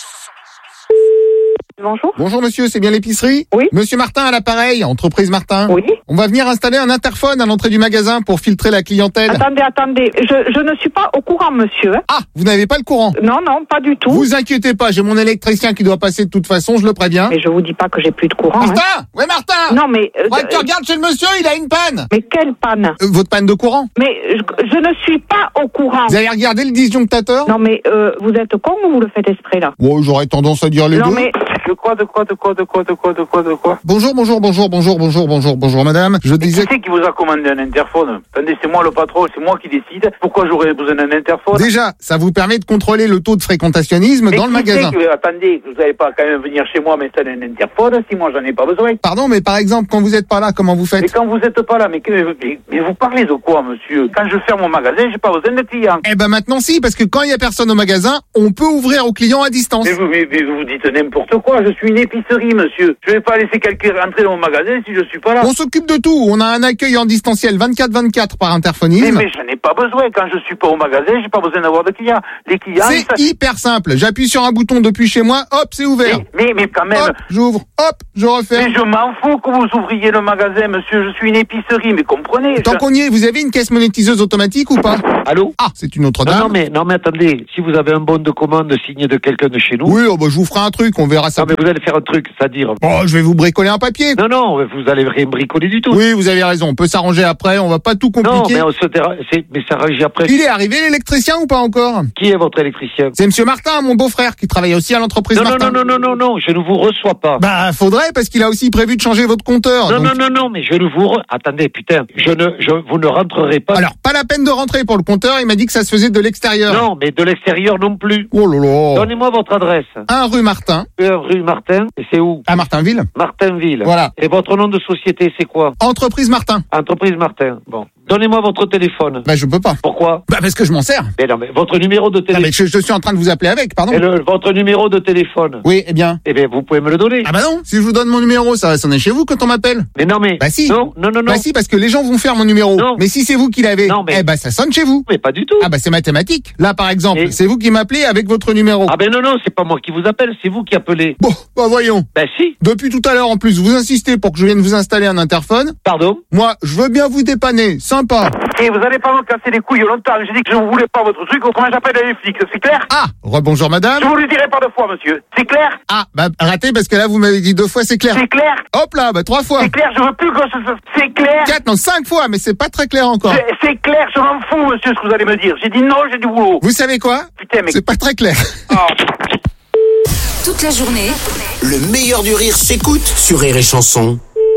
Bonjour. Bonjour monsieur, c'est bien l'épicerie? Oui. Monsieur Martin à l'appareil, entreprise Martin. Oui. On va venir installer un interphone à l'entrée du magasin pour filtrer la clientèle. Attendez, attendez, je, je ne suis pas au courant, monsieur. Ah, vous n'avez pas le courant? Non, non, pas du tout. Vous inquiétez pas, j'ai mon électricien qui doit passer de toute façon, je le préviens. Mais je vous dis pas que j'ai plus de courant. Martin! hein. Ouais, Martin! Non, mais... euh, Ouais, tu euh, regardes chez le monsieur, il a une panne! Mais quelle panne? Euh, votre panne de courant? Mais je, je ne suis pas au courant. Vous avez regardé le disjonctateur? Non, mais euh, vous êtes con ou vous le faites exprès, là? Bon, j'aurais tendance à dire les Non, deux. mais De quoi, de quoi, de quoi, de quoi, de quoi, de quoi, de quoi? Bonjour, bonjour, bonjour, bonjour, bonjour, bonjour, bonjour, madame. Je disais... Qui c'est qui vous a commandé un interphone? Attendez, c'est moi le patron, c'est moi qui décide. Pourquoi j'aurais besoin d'un interphone? Déjà, ça vous permet de contrôler le taux de fréquentationnisme mais dans le magasin. Que, attendez, vous n'allez pas quand même venir chez moi m'installer un interphone si moi j'en ai pas besoin. Pardon, mais par exemple, quand vous n'êtes pas là, comment vous faites? Mais quand vous n'êtes pas là, mais, que, mais, mais vous parlez de quoi, monsieur? Quand je ferme mon magasin, j'ai pas besoin de clients. Eh ben maintenant si, parce que quand il y a personne au magasin, on peut ouvrir aux clients à distance. Mais vous, mais, mais vous dites n'importe quoi, je suis une épicerie, monsieur. Je vais pas laisser quelqu'un rentrer dans mon magasin si je suis pas là. On s'occupe de tout, on a un accueil en distanciel vingt-quatre vingt-quatre par interphonisme. Mais, mais je n'ai pas besoin, quand je suis pas au magasin, j'ai pas besoin d'avoir de clients. Les clients... C'est ça... hyper simple, j'appuie sur un bouton depuis chez moi, hop, c'est ouvert. Mais, mais, mais quand même... Hop, j'ouvre, hop, je referme. Mais je m'en fous que vous ouvriez le magasin, monsieur, je suis une épicerie, mais comprenez. Tant je... qu'on y est, vous avez une caisse monétiseuse automatique ou pas? Allô? Ah, c'est une autre non, dame. Non mais, non mais attendez, si vous avez un bon de commande signé de quelqu'un de chez nous... Oui, oh, bah, je vous ferai un truc, on verra ça. Non mais vous allez faire un truc, c'est-à-dire... Oh, je vais vous bricoler un papier. Non, non, vous allez rien bricoler du tout. Oui, vous avez raison, on peut s'arranger après, on va pas tout compliquer. Non, mais on se terra... c'est... mais s'arranger après... Il est arrivé l'électricien ou pas encore? Qui est votre électricien? C'est monsieur Martin, mon beau-frère, qui travaille aussi à l'entreprise non, Martin. Non, non, non, non, non, non, je ne vous reçois pas. Bah, faudrait, parce qu'il a aussi prévu de changer votre compteur. Non, donc... non, non, non, mais je ne vous... Re... Attendez, putain, je ne... Je... vous ne rentrerez pas... Alors, pas la peine de rentrer pour le compteur, il m'a dit que ça se faisait de l'extérieur. Non, mais de l'extérieur non plus. Oh là là. Donnez-moi votre adresse. un rue Martin. un rue Martin, et c'est où? À Martinville. Martinville. Voilà. Et votre nom de société, c'est quoi? Entreprise Martin. Entreprise Martin, bon. Donnez-moi votre téléphone. Bah, je peux pas. Pourquoi? Bah, parce que je m'en sers. Mais non, mais votre numéro de téléphone. Non, mais je, je suis en train de vous appeler avec, pardon. Et le, votre numéro de téléphone. Oui, eh bien. Eh bien, vous pouvez me le donner. Ah bah non, si je vous donne mon numéro, ça va sonner chez vous quand on m'appelle. Mais non, mais. Bah si. Non, non, non, non. Bah si, parce que les gens vont faire mon numéro. Non. Mais si c'est vous qui l'avez, non, mais... eh bah ça sonne chez vous. Mais pas du tout. Ah bah c'est mathématique. Là, par exemple, Et... c'est vous qui m'appelez avec votre numéro. Ah ben non, non, c'est pas moi qui vous appelle, c'est vous qui appelez. Bon, bah voyons. Bah si. Depuis tout à l'heure, en plus, vous insistez pour que je vienne vous installer un interphone. Pardon? Moi, je veux bien vous dépanner, sympa. Et vous allez pas me casser les couilles longtemps. J'ai dit que je ne voulais pas votre truc, autrement j'appelle les flics, c'est clair? Ah, rebonjour madame. Je vous le dirai pas deux fois, monsieur. C'est clair? Ah, bah raté parce que là vous m'avez dit deux fois, c'est clair. C'est clair? Hop là, bah trois fois. C'est clair, je veux plus que ce... C'est clair? Quatre, non, cinq fois, mais c'est pas très clair encore. C'est clair, je m'en fous, monsieur, ce que vous allez me dire. J'ai dit non, j'ai du boulot. Vous savez quoi? Putain, mais... C'est pas très clair. Oh. Toute la journée, le meilleur du rire s'écoute sur Rire et Chanson.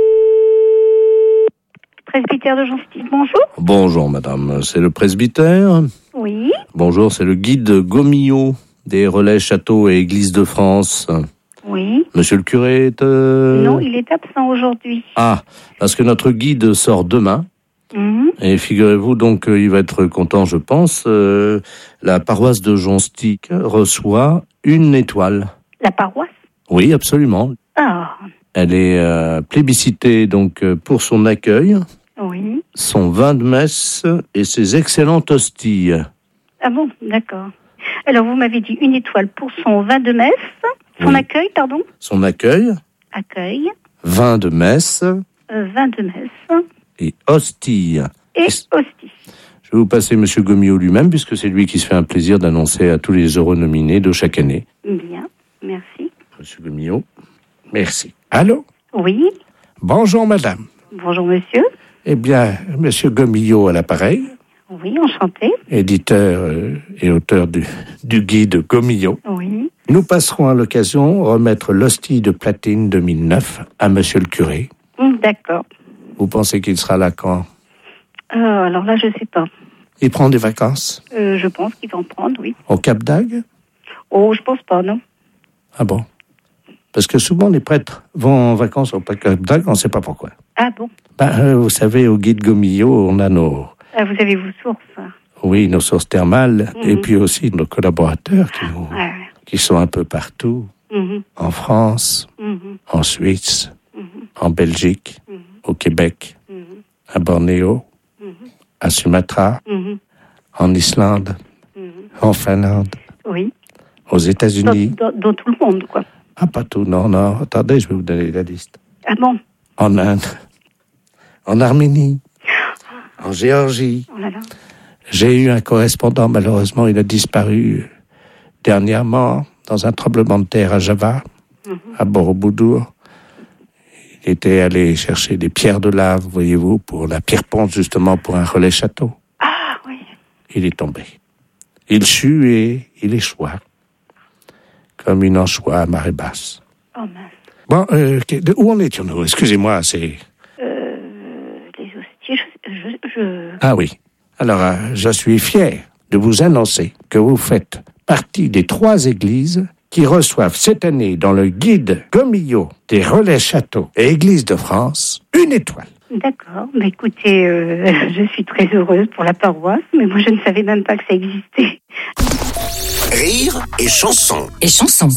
Presbytère de Jean-Style, bonjour. Bonjour madame, c'est le presbytère. Oui. Bonjour, c'est le guide Gomillot des relais châteaux et églises de France. Oui. Monsieur le curé est... Euh... Non, il est absent aujourd'hui. Ah, parce que notre guide sort demain. Mmh. Et figurez-vous donc qu'il va être content, je pense. Euh, la paroisse de Jonstic reçoit une étoile. La paroisse? Oui, absolument. Ah. Elle est euh, plébiscitée donc pour son accueil, oui. son vin de messe et ses excellentes hosties. Ah bon, d'accord. Alors vous m'avez dit une étoile pour son vin de messe, son oui. accueil, pardon. Son accueil. Accueil. Vin de messe. Euh, vin de messe. Et hostie. Et hostie. Je vais vous passer Monsieur Gomillot lui-même, puisque c'est lui qui se fait un plaisir d'annoncer à tous les heureux nominés de chaque année. Bien, merci. Monsieur Gomillot, merci. Allô? Oui. Bonjour, madame. Bonjour, monsieur. Eh bien, monsieur Gomillot à l'appareil. Oui, enchanté. Éditeur euh, et auteur du, du guide Gomillot. Oui. Nous passerons à l'occasion remettre l'hostie de platine deux mille neuf à monsieur le curé. Mmh, d'accord. Vous pensez qu'il sera là quand? Euh, alors là, je sais pas. Il prend des vacances? Euh, je pense qu'il va en prendre, oui. Au Cap d'Agde? Oh, je pense pas, non. Ah bon? Parce que souvent, les prêtres vont en vacances au Cap d'Agde, on ne sait pas pourquoi. Ah bon? Ben, euh, vous savez, au guide Gomillot, on a nos... Ah, vous avez vos sources. Oui, nos sources thermales, mmh. et puis aussi nos collaborateurs qui, nous, ouais. qui sont un peu partout, mmh. en France, mmh. en Suisse, mmh. en Belgique, mmh. au Québec, mmh. à Bornéo, mmh. à Sumatra, mmh. en Islande, mmh. en Finlande, oui. aux États-Unis. Dans, dans, dans tout le monde, quoi. Ah, pas tout, non, non. Attendez, je vais vous donner la liste. Ah bon? En Inde, en Arménie, en Géorgie. Oh là là. J'ai eu un correspondant, malheureusement, il a disparu dernièrement dans un tremblement de terre à Java, mmh. à Borobudur. Il était allé chercher des pierres de lave, voyez-vous, pour la pierre-ponce, justement, pour un relais château. Ah, oui. Il est tombé. Il sut et il échoua, comme une anchois à marée basse. Oh mince. Bon, euh, de, où en étions-nous? Excusez-moi, c'est... Euh, les hosties, je... je, je... Ah oui. Alors, euh, je suis fier de vous annoncer que vous faites partie des trois églises qui reçoivent cette année dans le guide Gomillot des relais châteaux et églises de France une étoile. D'accord. Bah, écoutez, euh, je suis très heureuse pour la paroisse, mais moi je ne savais même pas que ça existait. Rire et chanson. Et chanson.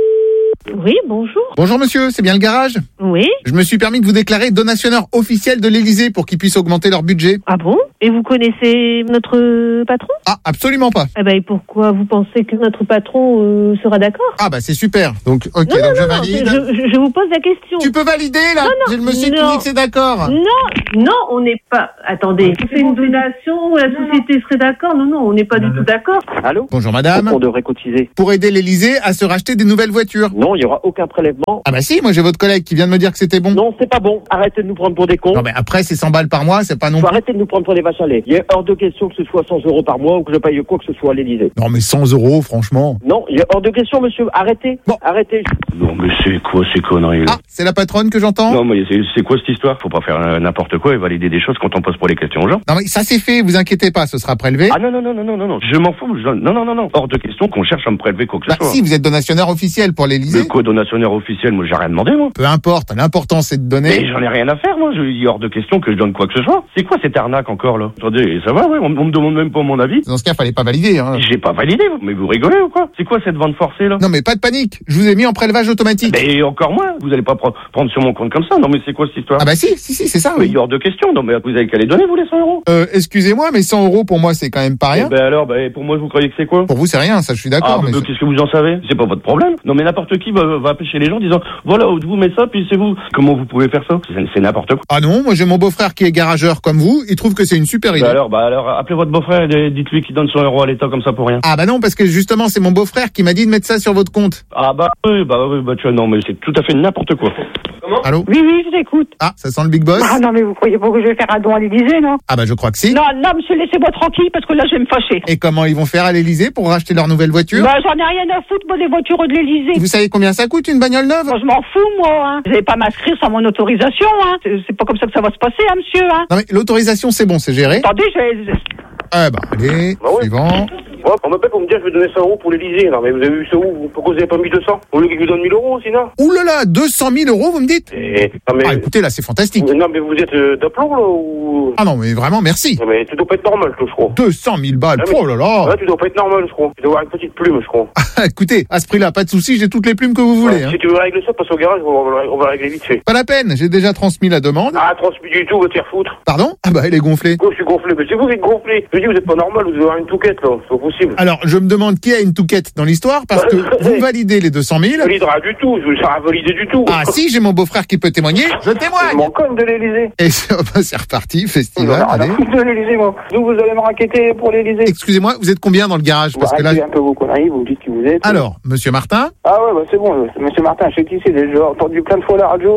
Oui, bonjour. Bonjour monsieur, c'est bien le garage? Oui. Je me suis permis de vous déclarer donationneur officiel de l'Élysée pour qu'ils puissent augmenter leur budget. Ah bon? Et vous connaissez notre patron? Ah, absolument pas. Eh ben, et pourquoi vous pensez que notre patron euh, sera d'accord? Ah bah c'est super. Donc, ok, non, donc non, je non, valide. Je, je, je vous pose la question. Tu peux valider là? Non, non, J'ai le monsieur qui non. dit que c'est d'accord. Non, non, on n'est pas... Attendez, on fait une donation, la société serait d'accord? Non, non, on n'est pas du tout d'accord. Allô? Bonjour madame. On devrait cotiser. Pour aider l'Élysée à se racheter des nouvelles voitures. Non, il n'y aura aucun prélèvement. Ah bah si, moi j'ai votre collègue qui vient de me dire que c'était bon. Non, c'est pas bon. Arrêtez de nous prendre pour des cons. Non mais après c'est cent balles par mois, c'est pas non Faut plus... arrêter de nous prendre pour des vaches à lait. Il est hors de question que ce soit cent euros par mois ou que je paye quoi que ce soit à l'Élysée. Non mais cent euros, franchement. Non, il est hors de question, monsieur. Arrêtez. Bon. Arrêtez. Non, mais c'est quoi ces conneries, là? Ah, c'est la patronne que j'entends? Non, mais c'est, c'est quoi cette histoire? Faut pas faire euh, n'importe quoi et valider des choses quand on pose pour les questions aux gens. Non mais ça c'est fait, vous inquiétez pas, ce sera prélevé. Ah non, non, non, non, non, non, non, je m'en fous. Je... Non, non, non, non. Hors de question qu'on cherche à me prélever quoi que Bah ce soit. si, vous êtes donationnaire officiel pour l'Élysée. Le co-donationnaire officiel, moi j'ai rien demandé, moi. Peu importe, l'important c'est de donner. Mais j'en ai rien à faire, moi. Je... Il est hors de question que je donne quoi que ce soit. C'est quoi cette arnaque encore, là? Attendez, ça va, ouais, on, on me demande même pas mon avis. Dans ce cas, fallait pas valider, hein. J'ai pas validé, vous. Mais vous rigolez ou quoi? C'est quoi cette vente forcée, là? Non mais pas de panique, je vous ai mis en prélevage automatique. Mais encore moins. Vous allez pas pre- prendre sur mon compte comme ça. Non, mais c'est quoi cette histoire? Ah bah si, si, si, c'est ça, Mais oui. il est hors de question. Non, mais vous avez qu'à les donner, vous, les cent euros? Euh, excusez-moi, mais cent euros pour moi c'est quand même pas rien. Eh ben alors, ben, pour moi, vous croyez que c'est quoi? Pour vous c'est rien, ça je suis Ah, d'accord. mais mais qu'est-ce que vous en savez? C'est pas votre problème. Non, mais n'importe qui va, va appeler chez les gens en disant, voilà, vous mettez ça, puis c'est vous. Comment vous pouvez faire ça? C'est, c'est n'importe quoi. Ah non, moi j'ai mon beau-frère qui est garageur comme vous, il trouve que c'est une super idée. Bah alors, bah alors, appelez votre beau-frère et dites-lui qu'il donne cent euros à l'État comme ça pour rien. Ah bah non, parce que justement c'est mon beau-frère qui m'a dit de mettre ça sur votre compte. Ah bah oui, bah oui, bah tu vois, non, mais c'est tout à fait n'importe quoi. Comment? Allô? Oui, oui, je t'écoute. Ah, ça sent le big boss? Ah non, mais vous croyez pas que je vais faire un don à l'Élysée, non? Ah bah je crois que si. Non, non, monsieur, laissez-moi tranquille, parce que là, je vais me fâcher. Et comment ils vont faire à l'Élysée pour racheter leur nouvelle voiture? Bah, j'en ai rien à foutre, moi, des voitures de l'Élysée. Vous savez combien ça coûte une bagnole neuve? Moi, je m'en fous, moi, hein. Vous n'allez pas m'inscrire sans mon autorisation, hein. C'est, c'est pas comme ça que ça va se passer, hein, monsieur, hein. Non mais l'autorisation c'est bon, c'est géré. Attendez, je vais... Ah bah allez, Bah oui. suivant. Ouais, on m'appelle pour me dire que je vais donner cent euros pour l'Élysée. Non, mais vous avez vu ça où? Pourquoi vous avez pas mis deux cents? Au lieu que je vous donne mille euros aussi, non? Ouh là là, deux cent mille euros vous me dites? Et... Non, mais... Ah écoutez là c'est fantastique. Non, mais vous êtes euh, d'aplomb, là, ou... Ah non mais vraiment merci. Non, mais tu dois pas être normal, je crois. deux cent mille balles, Ah, mais- oh là là. Ouais, tu dois pas être normal, je crois. Tu dois avoir une petite plume, je crois. Écoutez, à ce prix-là, pas de soucis, j'ai toutes les plumes que vous voulez. Ouais, Hein. Si tu veux régler ça, passe au garage, on va, on va régler vite fait. Pas la peine, j'ai déjà transmis la demande. Ah, transmis du tout, va te faire foutre. Pardon? Ah bah elle est gonflée. Pourquoi je suis gonflé? Mais c'est vous qui êtes gonflé. Je dis, vous êtes pas normal, vous devez avoir une touquette, là. C'est pas possible. Alors je me demande qui a une touquette dans l'histoire parce que vous validez les deux cent mille. Je validera du tout, je ne serai validé du tout. Ah si, j'ai mon beau-frère qui peut témoigner, je C'est témoigne. mon con de l'Élysée. Et c'est bah, c'est reparti, festival, Vous allez. de l'Élysée, moi. Donc vous allez me raqueter pour l'Élysée. Excusez-moi, vous êtes combien dans le garage? Parce que là... un peu vos conneries, vous me dites qui vous êtes. Alors, monsieur Martin? Ah ouais, bah c'est bon, euh, monsieur Martin, je sais qui c'est, j'ai déjà entendu plein de fois la radio.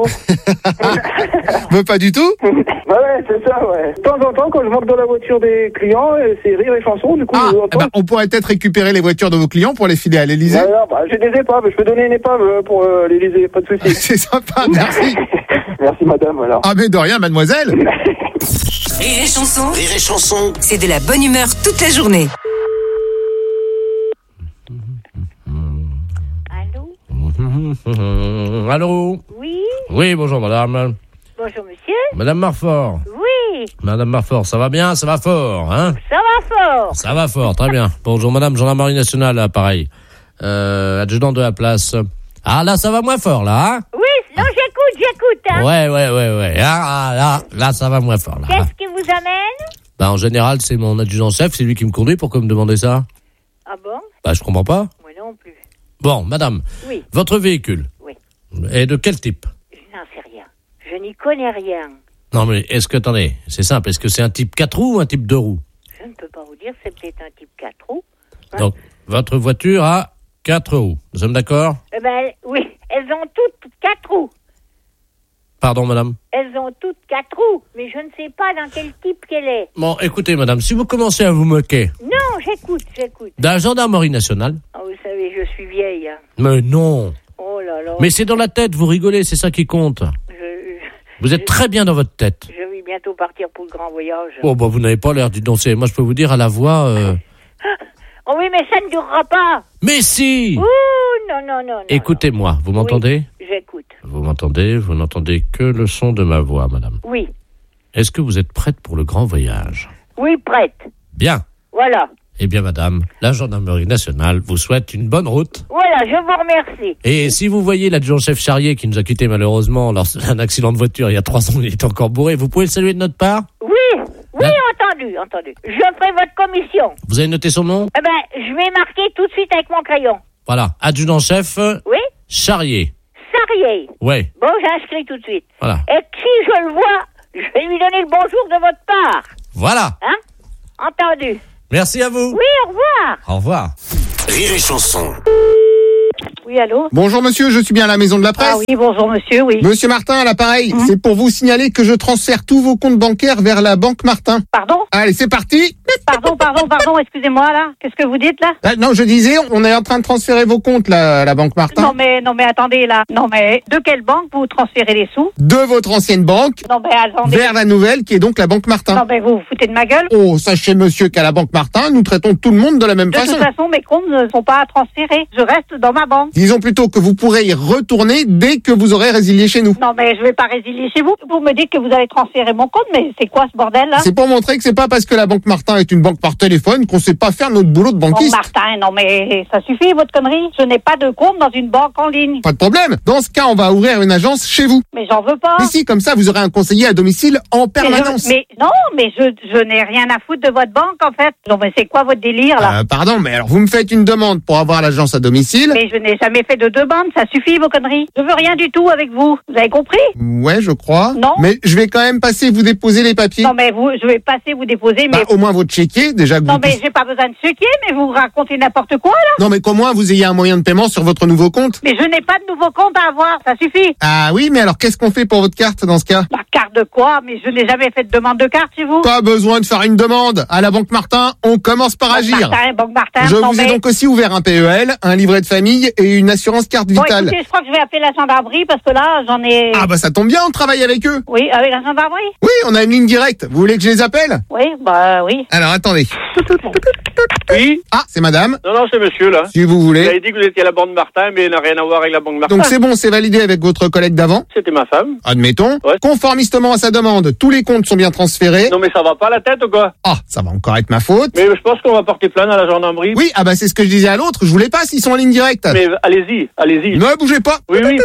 Mais pas du tout? Bah ouais, c'est ça, ouais. De temps en temps, quand je monte dans la voiture des clients, euh, c'est rire et chanson, du coup, Ah, je vous eh entends. ben, on pourrait peut-être récupérer les voitures de vos clients pour les filer à l'Élysée. Ouais, non, bah, j'ai des épaves, je peux donner une épave euh, pour euh, l'Élysée, pas de soucis. C'est sympa, merci. Merci madame, alors. Ah mais de rien, mademoiselle. Rire et chanson, Rire et chanson. c'est de la bonne humeur toute la journée. Allô? Allô? Oui? Oui, bonjour madame. Bonjour, monsieur? Madame Marfort. Oui, Madame Marfort, ça va bien? Ça va fort, hein? ça va fort. Ça va fort, très bien. Bonjour madame, gendarmerie nationale, là, pareil. Euh, adjudant de la place. Ah là, ça va moins fort, là, hein? Oui, non, j'écoute, j'écoute, hein. Ouais, ouais, ouais, ouais. Ah, ah, là, là, ça va moins fort, là. Qu'est-ce qui vous amène? Bah, en général, c'est mon adjudant-chef, c'est lui qui me conduit. Pourquoi me demander ça? Ah bon? Bah, je comprends pas. Moi non plus. Bon, madame. Oui. Votre véhicule. Oui. Est de quel type? Je n'en sais rien. Je n'y connais rien. Non, mais est-ce que, attendez, c'est simple. Est-ce que c'est un type quatre roues ou un type deux roues? Je ne peux pas vous dire, c'est peut-être un type quatre roues. Hein? Donc, votre voiture a quatre roues. Nous sommes d'accord? Eh ben, oui, elles ont toutes quatre roues. Pardon, madame? Elles ont toutes quatre roues, mais je ne sais pas dans quel type qu'elle est. Bon, écoutez, madame, si vous commencez à vous moquer Non, j'écoute, j'écoute. d'un gendarmerie nationale, Ah, vous savez, je suis vieille. Hein. mais non, Oh là là. Mais c'est dans la tête, vous rigolez, c'est ça qui compte. Je, je, Vous êtes très bien dans votre tête. je vais bientôt partir pour le grand voyage. Oh, bah, vous n'avez pas l'air du danser. Moi, je peux vous dire à la voix. Euh... Oh oui, mais ça ne durera pas. Mais si. Ouh, non, non, non. non Écoutez-moi, vous m'entendez? Oui, j'écoute. Vous m'entendez? Vous n'entendez que le son de ma voix, madame. Oui. Est-ce que vous êtes prête pour le grand voyage? Oui, prête. Bien. Voilà. Eh bien, madame, la gendarmerie nationale vous souhaite une bonne route. Voilà, je vous remercie. Et si vous voyez l'adjudant-chef Charrier qui nous a quittés malheureusement lors d'un accident de voiture il y a trois ans, il est encore bourré, vous pouvez le saluer de notre part? Oui, oui, la... entendu, entendu. Je ferai votre commission. Vous avez noté son nom? Eh ben, je vais marquer tout de suite avec mon crayon. Voilà, adjudant-chef oui? Charrier. Charrier. Oui. Bon, j'inscris tout de suite. Voilà. Et si je le vois, je vais lui donner le bonjour de votre part. Voilà. Hein? Entendu. Merci à vous. Oui, au revoir. Au revoir. Rire et chanson. Oui, allô? Bonjour monsieur, je suis bien à la maison de la presse. Ah oui, bonjour monsieur, oui. Monsieur Martin à l'appareil, mmh. C'est pour vous signaler que je transfère tous vos comptes bancaires vers la Banque Martin. Pardon? Allez, c'est parti. Pardon, pardon, pardon, excusez-moi là. Qu'est-ce que vous dites là? Ah, non, je disais, on est en train de transférer vos comptes là, à la Banque Martin. Non mais, non mais attendez là. Non mais, de quelle banque vous transférez les sous? De votre ancienne banque. Non mais attendez. Vers la nouvelle qui est donc la Banque Martin. Non mais vous vous foutez de ma gueule? Oh, sachez monsieur qu'à la Banque Martin, nous traitons tout le monde de la même de façon. De toute façon, mes comptes ne sont pas transférés. Je reste dans ma banque. Disons plutôt que vous pourrez y retourner dès que vous aurez résilié chez nous. Non mais je vais pas résilier chez vous. Vous me dites que vous allez transférer mon compte, mais c'est quoi ce bordel là? C'est pour montrer que c'est pas parce que la Banque Martin est une banque par téléphone qu'on sait pas faire notre boulot de banquiste. Bon Martin, non mais ça suffit votre connerie. Je n'ai pas de compte dans une banque en ligne. Pas de problème. Dans ce cas, on va ouvrir une agence chez vous. Mais j'en veux pas. Mais si, comme ça, vous aurez un conseiller à domicile en permanence. Mais, je, mais non, mais je, je n'ai rien à foutre de votre banque en fait. Non mais c'est quoi votre délire là? Euh, pardon, mais alors vous me faites une demande pour avoir l'agence à domicile. Mais je n'ai jamais fait de demande, ça suffit vos conneries. Je veux rien du tout avec vous. Vous avez compris? Ouais, je crois. Non. Mais je vais quand même passer vous déposer les papiers. Non mais vous, je vais passer vous déposer. Mais bah, au moins votre chéquier, déjà. Que non vous mais puissiez... j'ai pas besoin de chéquier, mais vous racontez n'importe quoi là. Non mais qu'au moins vous ayez un moyen de paiement sur votre nouveau compte. Mais je n'ai pas de nouveau compte à avoir, ça suffit. Ah oui, mais alors qu'est-ce qu'on fait pour votre carte dans ce cas? La carte de quoi? Mais je n'ai jamais fait de demande de carte chez vous. Pas besoin de faire une demande. À la Banque Martin, on commence par Banque agir. Martin, Banque Martin, je non, vous mais... ai donc aussi ouvert un P E L, un livret de famille et une assurance carte vitale. Bon, écoutez, je crois que je vais appeler la gendarmerie parce que là, j'en ai... Ah bah ça tombe bien, on travaille avec eux. Oui, avec la gendarmerie? Oui, on a une ligne directe. Vous voulez que je les appelle? Oui, bah oui. Alors attendez. Oui. Ah, c'est madame? Non, non, c'est monsieur, là. Si vous voulez. Vous avez dit que vous étiez à la Banque Martin, mais il n'a rien à voir avec la Banque Martin. Donc c'est bon, c'est validé avec votre collègue d'avant? C'était ma femme. Admettons. Ouais. Conformistement à sa demande, tous les comptes sont bien transférés. Non, mais ça va pas la tête ou quoi? Ah, ça va encore être ma faute. Mais je pense qu'on va porter plainte à la gendarmerie. Oui, ah bah c'est ce que je disais à l'autre, je voulais pas s'ils sont en ligne directe. Mais allez-y, allez-y. Ne bougez pas. Oui, oui.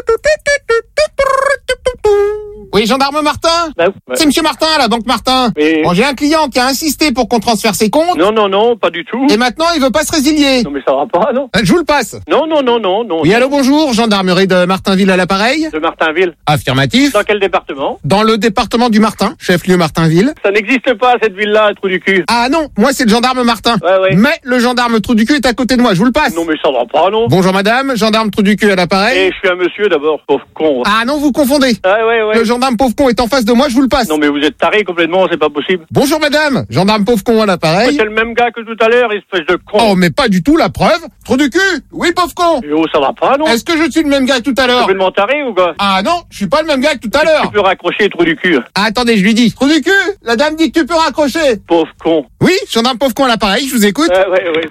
Oui, gendarme Martin? Bah, bah. C'est monsieur Martin, à la Banque Martin. Mais... Bon, j'ai un client qui a insisté pour qu'on transfère ses comptes. Non, non, non, pas du tout. Et maintenant, il veut pas se résilier. Non, mais ça va pas, non? Je vous le passe. Non, non, non, non, non. Oui, allô, bonjour, gendarmerie de Martinville à l'appareil. De Martinville. Affirmatif. Dans quel département? Dans le département du Martin, chef-lieu Martinville. Ça n'existe pas, cette ville-là, trou du cul. Ah non, moi c'est le gendarme Martin. Ouais, ouais. Mais le gendarme trou du cul est à côté de moi, je vous le passe. Non, mais ça va pas, non? Bonjour madame, gendarme trou du cul à l'appareil. Et je suis un monsieur d'abord, pauvre con. Ah non, vous confondez. Ah ouais, ouais. Le gendarme pauvre con est en face de moi, je vous le passe. Non, mais vous êtes taré complètement, c'est pas possible. Bonjour madame, gendarme pauvre con à l'appareil. C'est le même gars que tout à l'heure, espèce de con. Oh, mais pas du tout, la preuve. Trou du cul. Oui, pauvre con. Et oh, ça va pas, non? Est-ce que je suis le même gars que tout à l'heure? Complètement taré ou quoi? Ah non, je suis pas le même gars que tout à l'heure. Tu peux raccrocher, trou du cul. Ah, attendez, je lui dis. Trou du cul, la dame dit que tu peux raccrocher. Pauvre con. Oui, gendarme pauvre con à l'appareil, je vous écoute. Ouais, ouais, ouais.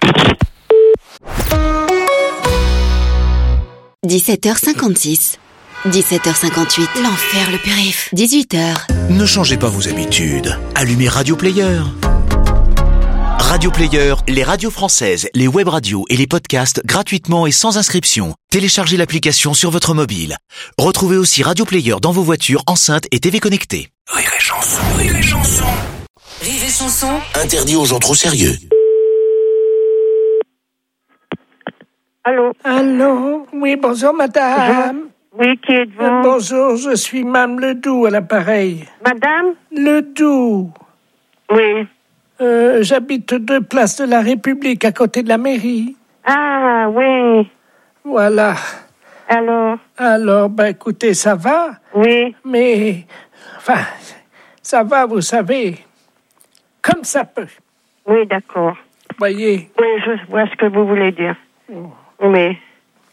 dix-sept heures cinquante-six. dix-sept heures cinquante-huit. L'enfer le périph'. dix-huit heures. Ne changez pas vos habitudes. Allumez Radio Player. Radio Player, les radios françaises, les web radios et les podcasts gratuitement et sans inscription. Téléchargez l'application sur votre mobile. Retrouvez aussi Radio Player dans vos voitures, enceintes et T V connectées. Rire et chanson, rire et chanson. Rire et chanson. Interdit aux gens trop sérieux. Allô? Allô? Oui, bonjour madame. Oui, qui êtes-vous? Euh, bonjour, je suis Mme Ledoux à l'appareil. Madame? Ledoux. Oui. Euh, j'habite deux places de la République à côté de la mairie. Ah, oui. Voilà. Alors? Alors, ben écoutez, ça va. Oui. Mais, enfin, ça va, vous savez, comme ça peut. Oui, d'accord. Voyez. Oui, je vois ce que vous voulez dire. Oui.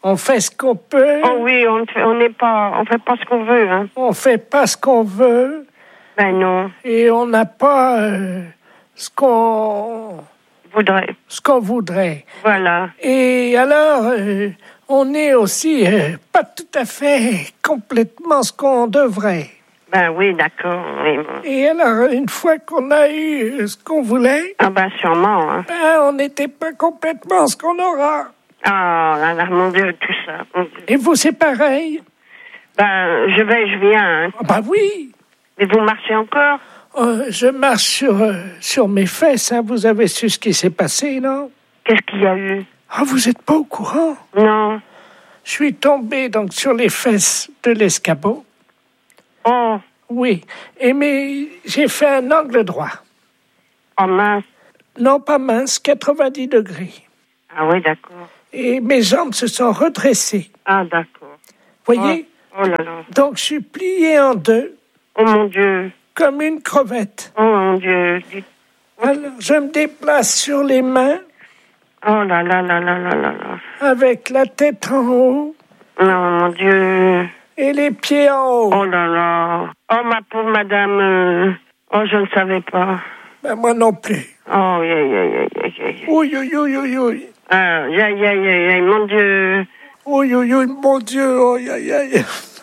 On fait ce qu'on peut. Oh oui, on ne fait, on n'est pas, on fait pas ce qu'on veut, hein. On fait pas ce qu'on veut. Ben non. Et on n'a pas euh, ce qu'on voudrait. Ce qu'on voudrait. Voilà. Et alors, euh, on est aussi euh, pas tout à fait complètement ce qu'on devrait. Ben oui, d'accord. Oui. Et alors, une fois qu'on a eu ce qu'on voulait... Ah ben sûrement, hein. Ben, on n'était pas complètement ce qu'on aura. Ah, là, là, mon Dieu, tout ça. Mon Dieu. Et vous, c'est pareil? Ben, je vais, je viens, hein. Ah ben oui. Mais vous marchez encore? Euh, je marche sur, euh, sur mes fesses, hein. Vous avez su ce qui s'est passé, non? Qu'est-ce qu'il y a eu? Ah, vous n'êtes pas au courant? Non. Je suis tombé donc sur les fesses de l'escabeau. Oh. Oui. Et mais j'ai fait un angle droit. Oh mince. Non, pas mince, quatre-vingt-dix degrés. Ah oui, d'accord. Et mes jambes se sont redressées. Ah, d'accord. Voyez? Oh, oh là là. Donc je suis plié en deux. Oh mon Dieu. Comme une crevette. Oh mon Dieu. Alors je me déplace sur les mains. Oh là là là là là là là. Avec la tête en haut. Non, mon Dieu. Et les pieds en haut. Oh là là. Oh, ma pauvre madame. euh, Oh, je ne savais pas. Ben, moi non plus. Oh, aïe, aïe, aïe, aïe, aïe. Oui, oui, oui, oui, oui. Ah, aïe, aïe, aïe, aïe, mon Dieu. Oui, oui, oui, mon Dieu. Oh, aïe, aïe, aïe.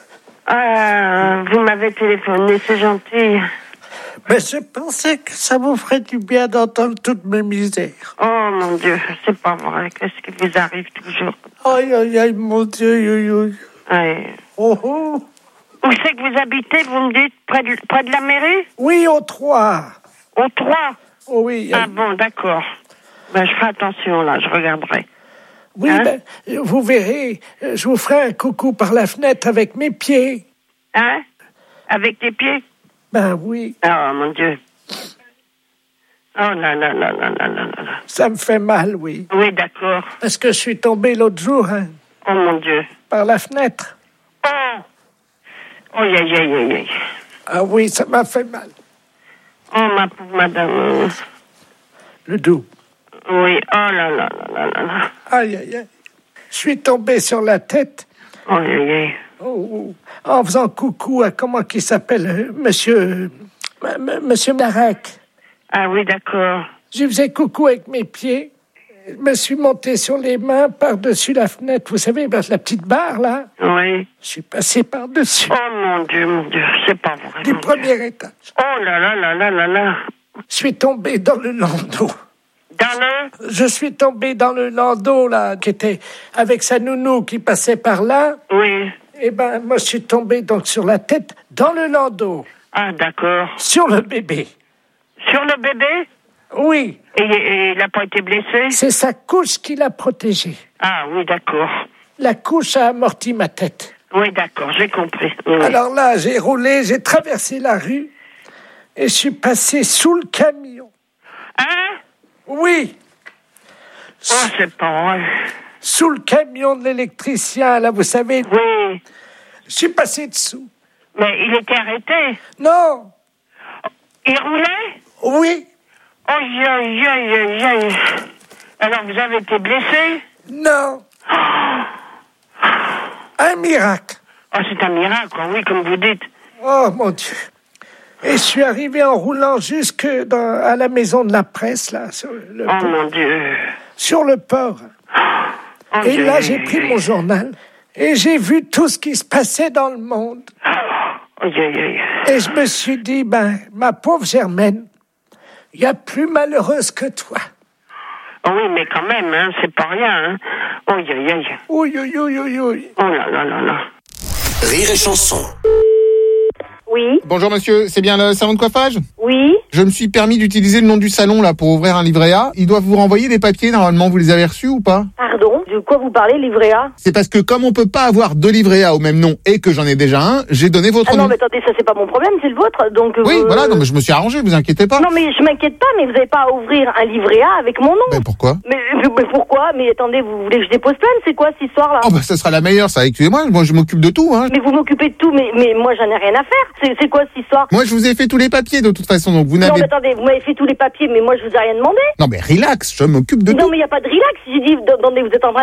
Ah, vous m'avez téléphoné, c'est gentil. Mais je pensais que ça vous ferait du bien d'entendre toutes mes misères. Oh, mon Dieu, c'est pas vrai. Qu'est-ce qui vous arrive toujours? Aïe, aïe, aïe, mon Dieu, aïe, aïe. Aïe. Oh, oh. Où c'est que vous habitez, vous me dites? Près de, près de la mairie? Oui, au trois. Au trois? Oh, oui. Ah bon, d'accord. Ben, je ferai attention, là, je regarderai. Oui, hein? ben, vous verrez, je vous ferai un coucou par la fenêtre avec mes pieds. Hein? Avec tes pieds? Ben oui. Oh, mon Dieu. Oh là là là là là là là. Ça me fait mal, oui. Oui, d'accord. Parce que je suis tombé l'autre jour, hein. Oh, mon Dieu. Par la fenêtre. Oh! Oh, aïe, aïe, aïe, aïe. Ah oui, ça m'a fait mal. Oh, ma pauvre madame. Le dos. Oui, oh là là là là là là. Aïe, aïe, aïe. Je suis tombé sur la tête. Oh, aïe, aïe, aïe. Oh, en faisant coucou à, comment qu'il s'appelle, euh, monsieur... Euh, m- monsieur Marek. Ah oui, d'accord. Je faisais coucou avec mes pieds. Je me suis monté sur les mains par-dessus la fenêtre. Vous savez, la petite barre, là. Oui. Je suis passé par-dessus. Oh, mon Dieu, mon Dieu, c'est pas vrai. Du premier Dieu. étage. Oh là là là là là là. Je suis tombé dans le landau. Dans le... Je suis tombé dans le landau, là, qui était avec sa nounou qui passait par là. Oui. Eh ben, moi, je suis tombé donc sur la tête dans le landau. Ah, d'accord. Sur le bébé. Sur le bébé? Oui. Et, et il n'a pas été blessé? C'est sa couche qui l'a protégé. Ah oui, d'accord. La couche a amorti ma tête. Oui, d'accord, j'ai compris. Oui. Alors là, j'ai roulé, j'ai traversé la rue et je suis passé sous le camion. Hein? Oui. Oh, c'est pas vrai. Sous le camion de l'électricien, là, vous savez. Oui. Je suis passé dessous. Mais il était arrêté? Non. Il roulait? Oui. Aïe, aïe, aïe, aïe, aïe. Alors, vous avez été blessé? Non. Oh. Un miracle. Oh, c'est un miracle, oui, comme vous dites. Oh, mon Dieu. Et je suis arrivé en roulant jusque dans, à la maison de la presse, là. Sur le oh, port. mon Dieu. Sur le port. Oh, et Dieu. là, j'ai pris mon journal et j'ai vu tout ce qui se passait dans le monde. Oh, aïe, aïe, aïe. Et je me suis dit, ben, ma pauvre Germaine, il y a plus malheureuse que toi. Oh oui, mais quand même, hein, c'est pas rien. Hein. Oh, aïe, aïe, aïe. Oui, oui, oui, oui, oui. Oh là là là là. Rire et chanson. Oui. Bonjour monsieur, c'est bien le salon de coiffage? Oui. Je me suis permis d'utiliser le nom du salon là pour ouvrir un livret A. Ils doivent vous renvoyer des papiers, normalement, vous les avez reçus ou pas? Pardon, de quoi vous parlez, livret A? C'est parce que comme on peut pas avoir deux livrets A au même nom et que j'en ai déjà un, j'ai donné votre Ah nom. non, mais attendez, ça c'est pas mon problème, c'est le vôtre. Donc, Oui, vous... voilà, non mais je me suis arrangé, vous inquiétez pas. Non, mais je m'inquiète pas, mais vous n'avez pas à ouvrir un livret A avec mon nom. Mais pourquoi? Mais, mais, mais pourquoi? Mais attendez, vous voulez que je dépose plainte? C'est quoi cette histoire-là? Oh bah ça sera la meilleure, ça, excusez-moi, moi je m'occupe de tout, hein. Mais vous m'occupez de tout, mais, mais moi j'en ai rien à faire. C'est, c'est quoi cette histoire? Moi je vous ai fait tous les papiers de toute façon, donc vous Non, n'avez... mais attendez, vous m'avez fait tous les papiers, mais moi je vous ai rien demandé. Non mais relax, je m'occupe de non, tout. mais il n'y a pas de relax. J'ai dit, attendez, vous êtes en train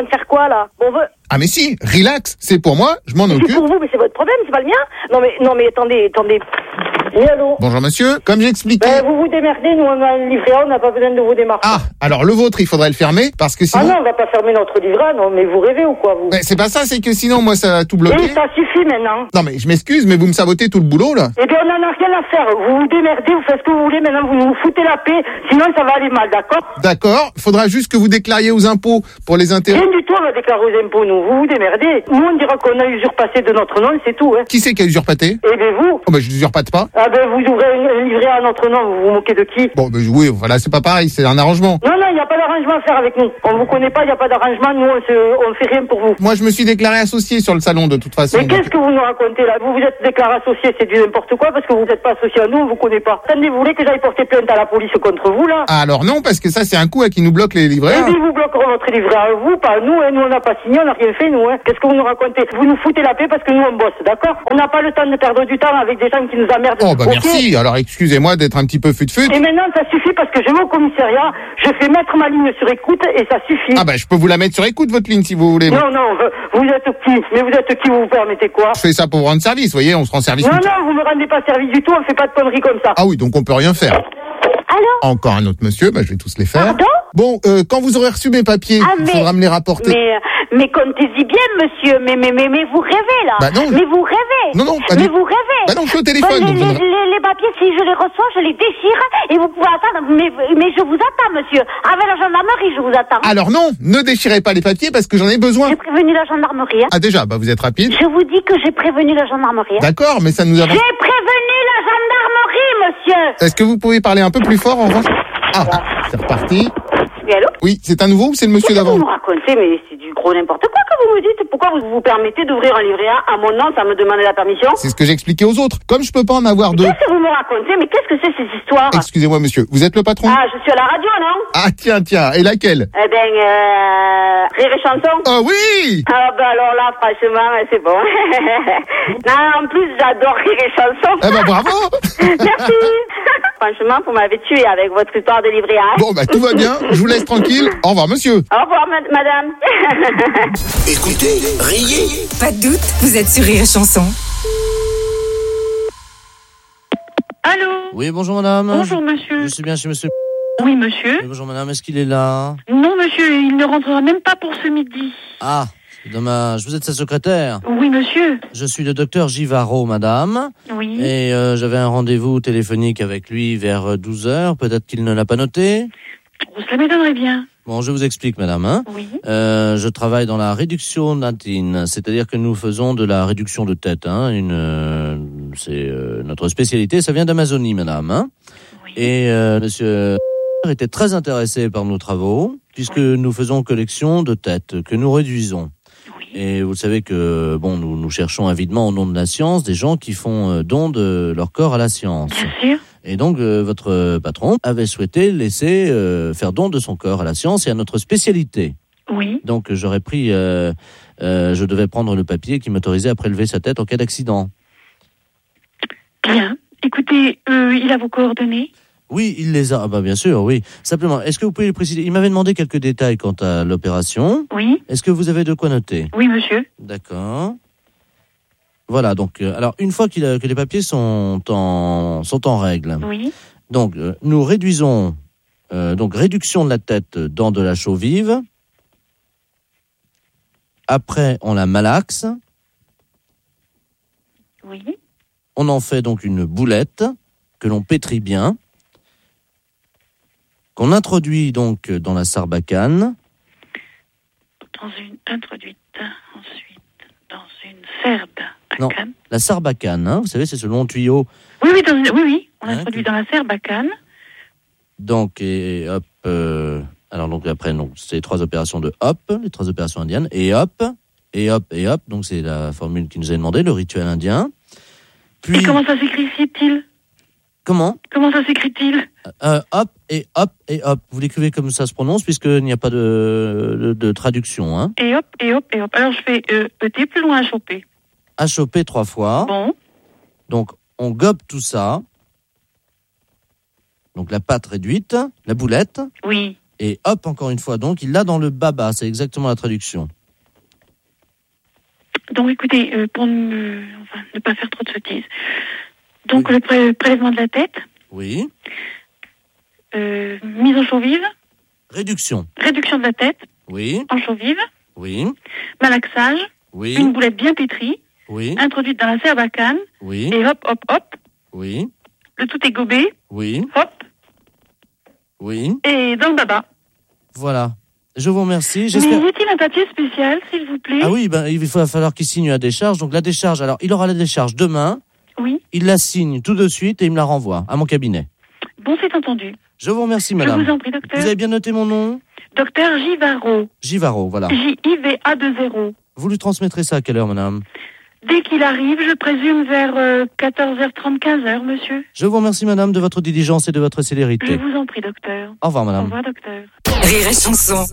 train de faire quoi, là? Bon, veut... Ah mais si, relax, c'est pour moi, je m'en C'est occupe. pour vous, mais c'est votre problème, c'est pas le mien. Non, mais, non, mais attendez, attendez. Oui, allô? Bonjour monsieur, comme j'expliquais... Ben, vous vous démerdez, nous on a un livret A, on n'a pas besoin de vous démarrer. Ah, alors le vôtre, il faudrait le fermer, parce que sinon... Ah non, on va pas fermer notre livret A, non, mais vous rêvez ou quoi, vous? Mais c'est pas ça, c'est que sinon, moi, ça a tout bloqué. Et ça suffit maintenant. Non mais je m'excuse, mais vous me sabotez tout le boulot, là. Eh bien, on en a rien à faire. Vous vous démerdez, vous faites ce que vous voulez, maintenant vous nous foutez la paix, sinon ça va aller mal, d'accord? D'accord, faudra juste que vous déclariez aux impôts pour les intérêts. Rien du tout, on va déclarer aux impôts, nous. Vous vous démerdez. Nous, on dira qu'on a usurpé de notre nom, c'est tout, hein. Qui c'est qui a usurpaté? Eh bien, vous. Oh ben je n'usurpate pas. Ah ben, vous ouvrez un livret à notre nom, vous vous moquez de qui? Bon ben oui, voilà, c'est pas pareil, c'est un arrangement. Non, non, il n'y a pas d'arrangement à faire avec nous. On vous connaît pas, il n'y a pas d'arrangement, nous, on, se, on fait rien pour vous. Moi, je me suis déclaré associé sur le salon, de toute façon. Mais qu'est-ce que vous nous racontez, là? Vous vous êtes déclaré associé, c'est du n'importe quoi, parce que vous n'êtes pas associé à nous, on vous connaît pas. Attendez, vous voulez que j'aille porter plainte à la police contre vous, là? Ah, alors non, parce que ça, c'est un coup à qui nous bloque les livrets. Et puis, vous bloqueront votre livret à vous, pas à nous, hein. Nous, on n'a pas signé, on n'a rien fait, nous, hein. Qu'est-ce que vous nous racontez? Vous nous foutez la paix parce que nous, on bosse, d'accord? On n'a pas le temps de perdre du temps avec des gens qui nous emmerdent. Oh, bah Ok. merci. Alors, excusez-moi d'être un petit peu fut-fut. Et maintenant, ça suffit parce que je vais au commissariat, je fais mettre ma ligne sur écoute et ça suffit. Ah, bah, je peux vous la mettre sur écoute, votre ligne, si vous voulez. Non, non, vous êtes qui? Mais vous êtes qui? Vous vous permettez quoi? Je fais ça pour vous rendre service, vous voyez, on se rend service. Non, tout- non, vous me rendez pas service du tout, on fait pas de conneries comme ça. Ah oui, donc on peut rien faire. Allô? Encore un autre monsieur, bah, je vais tous les faire. Pardon? Bon, euh, quand vous aurez reçu mes papiers, Ah, il mais- faudra me les rapporter. Mais, mais comptez-y bien, monsieur. Mais, mais, mais, mais vous rêvez, là. Bah non. Mais vous rêvez. Non, non, pas Mais du- vous rêvez. Bah non, je suis au téléphone, Bon, donc les, je les, ne- les- les papiers, si je les reçois, je les déchire et vous pouvez attendre. Mais, mais je vous attends, monsieur. Avec la gendarmerie, je vous attends. Alors non, ne déchirez pas les papiers parce que j'en ai besoin. J'ai prévenu la gendarmerie. Hein. Ah déjà, bah vous êtes rapide. Je vous dis que j'ai prévenu la gendarmerie. Hein. D'accord, mais ça nous avance. J'ai prévenu la gendarmerie, monsieur. Est-ce que vous pouvez parler un peu plus fort en revanche? Ah, c'est reparti. Oui, allô? Oui, c'est un nouveau ou c'est le monsieur Qu'est-ce que d'avant? vous me racontez? Mais c'est du gros n'importe quoi que vous me dites. Pourquoi vous vous permettez d'ouvrir un livret A à mon nom sans me demander la permission? C'est ce que j'expliquais aux autres. Comme je peux pas en avoir deux. Qu'est-ce que vous me racontez? Mais qu'est-ce que c'est ces histoires? Excusez-moi monsieur, vous êtes le patron? Ah, je suis à la radio, non? Ah tiens, tiens, et laquelle? Eh ben, euh... Rire et chanson? Oh oui! Ah ben alors là, franchement, c'est bon. Non, en plus, j'adore Rire et chanson. Eh ben bravo! Merci. Franchement, vous m'avez tué avec votre histoire de livret A. Bon bah tout va bien, je vous laisse tranquille. Au revoir monsieur. Au revoir, ma- madame. Écoutez, riez. Pas de doute, vous êtes sur Rire et Chanson. Allô? Oui, bonjour madame. Bonjour, Je- monsieur. Je suis bien chez monsieur. Oui, monsieur. Oui, bonjour madame, est-ce qu'il est là? Non, monsieur, il ne rentrera même pas pour ce midi. Ah, c'est dommage. Vous êtes sa secrétaire? Oui, monsieur. Je suis le docteur Givaro, madame. Oui. Et euh, j'avais un rendez-vous téléphonique avec lui vers douze heures. Peut-être qu'il ne l'a pas noté. Oh, ça m'étonnerait bien. Bon, je vous explique, madame. Hein. Oui. Euh, je travaille dans la réduction natine, c'est-à-dire que nous faisons de la réduction de tête. Hein, une, euh, c'est euh, notre spécialité. Ça vient d'Amazonie, madame. Hein. Oui. Et euh, monsieur était très intéressé par nos travaux, puisque nous faisons collection de têtes que nous réduisons. Oui. Et vous savez que bon, nous, nous cherchons avidement au nom de la science des gens qui font euh, don de leur corps à la science. Bien sûr. Et donc, euh, votre patron avait souhaité laisser euh, faire don de son corps à la science et à notre spécialité. Oui. Donc, j'aurais pris, euh, euh, je devais prendre le papier qui m'autorisait à prélever sa tête en cas d'accident. Bien. Écoutez, euh, il a vos coordonnées? Oui, il les a. Ah bah bien sûr, oui. Simplement, est-ce que vous pouvez le préciser? Il m'avait demandé quelques détails quant à l'opération. Oui. Est-ce que vous avez de quoi noter? Oui, monsieur. D'accord. Voilà, donc, euh, alors, une fois qu'il a, que les papiers sont en, sont en règle, Oui. donc, euh, nous réduisons, euh, donc, réduction de la tête dans de la chaux vive. Après, on la malaxe. Oui. On en fait donc une boulette que l'on pétrit bien, qu'on introduit donc dans la sarbacane. Dans une introduite, ensuite dans une serbe à Non, canne. la sarbacane, hein, vous savez, c'est ce long tuyau. Oui, oui, dans une- oui, oui. On Hein, introduit dans la serbe à canne. Donc, et hop. euh, alors, donc, après, donc, c'est les trois opérations de hop, les trois opérations indiennes, et hop, et hop, et hop. Donc, c'est la formule qui nous est demandée, le rituel indien. Puis, Et comment ça s'écrit-il? comment Comment ça s'écrit-il? euh, Hop, et hop, et hop. Vous l'écrivez comme ça se prononce, puisqu'il n'y a pas de, de, de traduction. Hein. Et hop, et hop, et hop. Alors je fais euh, E T plus loin à choper. À choper trois fois. Bon. Donc, on gobe tout ça. Donc, la pâte réduite, la boulette. Oui. Et hop, encore une fois, donc, il l'a dans le baba. C'est exactement la traduction. Donc, écoutez, euh, pour ne, enfin, ne pas faire trop de sottises. Donc, oui. le pré- prélèvement de la tête. Oui. Euh, mise en chaux vive. Réduction. Réduction de la tête. Oui. En chaux vive. Oui. Malaxage. Oui. Une boulette bien pétrie. Oui. Introduite dans la serbacane. Oui. Et hop, hop, hop. Oui. Le tout est gobé. Oui. Hop. Oui. Et dans le baba. Voilà. Je vous remercie. Mais J'espère... y a-t-il un papier spécial, s'il vous plaît? Ah oui, ben, il va falloir qu'il signe la décharge. Donc la décharge, alors il aura la décharge demain. Oui. Il la signe tout de suite et il me la renvoie à mon cabinet. Bon, c'est entendu. Je vous remercie, madame. Je vous en prie, docteur. Vous avez bien noté mon nom? Docteur Givaro. Givaro, voilà. J I V A deux zéro. Vous lui transmettrez ça à quelle heure, madame? Dès qu'il arrive, je présume vers euh, quatorze heures trente, quinze heures, monsieur. Je vous remercie, madame, de votre diligence et de votre célérité. Je vous en prie, docteur. Au revoir, madame. Au revoir, docteur. Rire et chanson.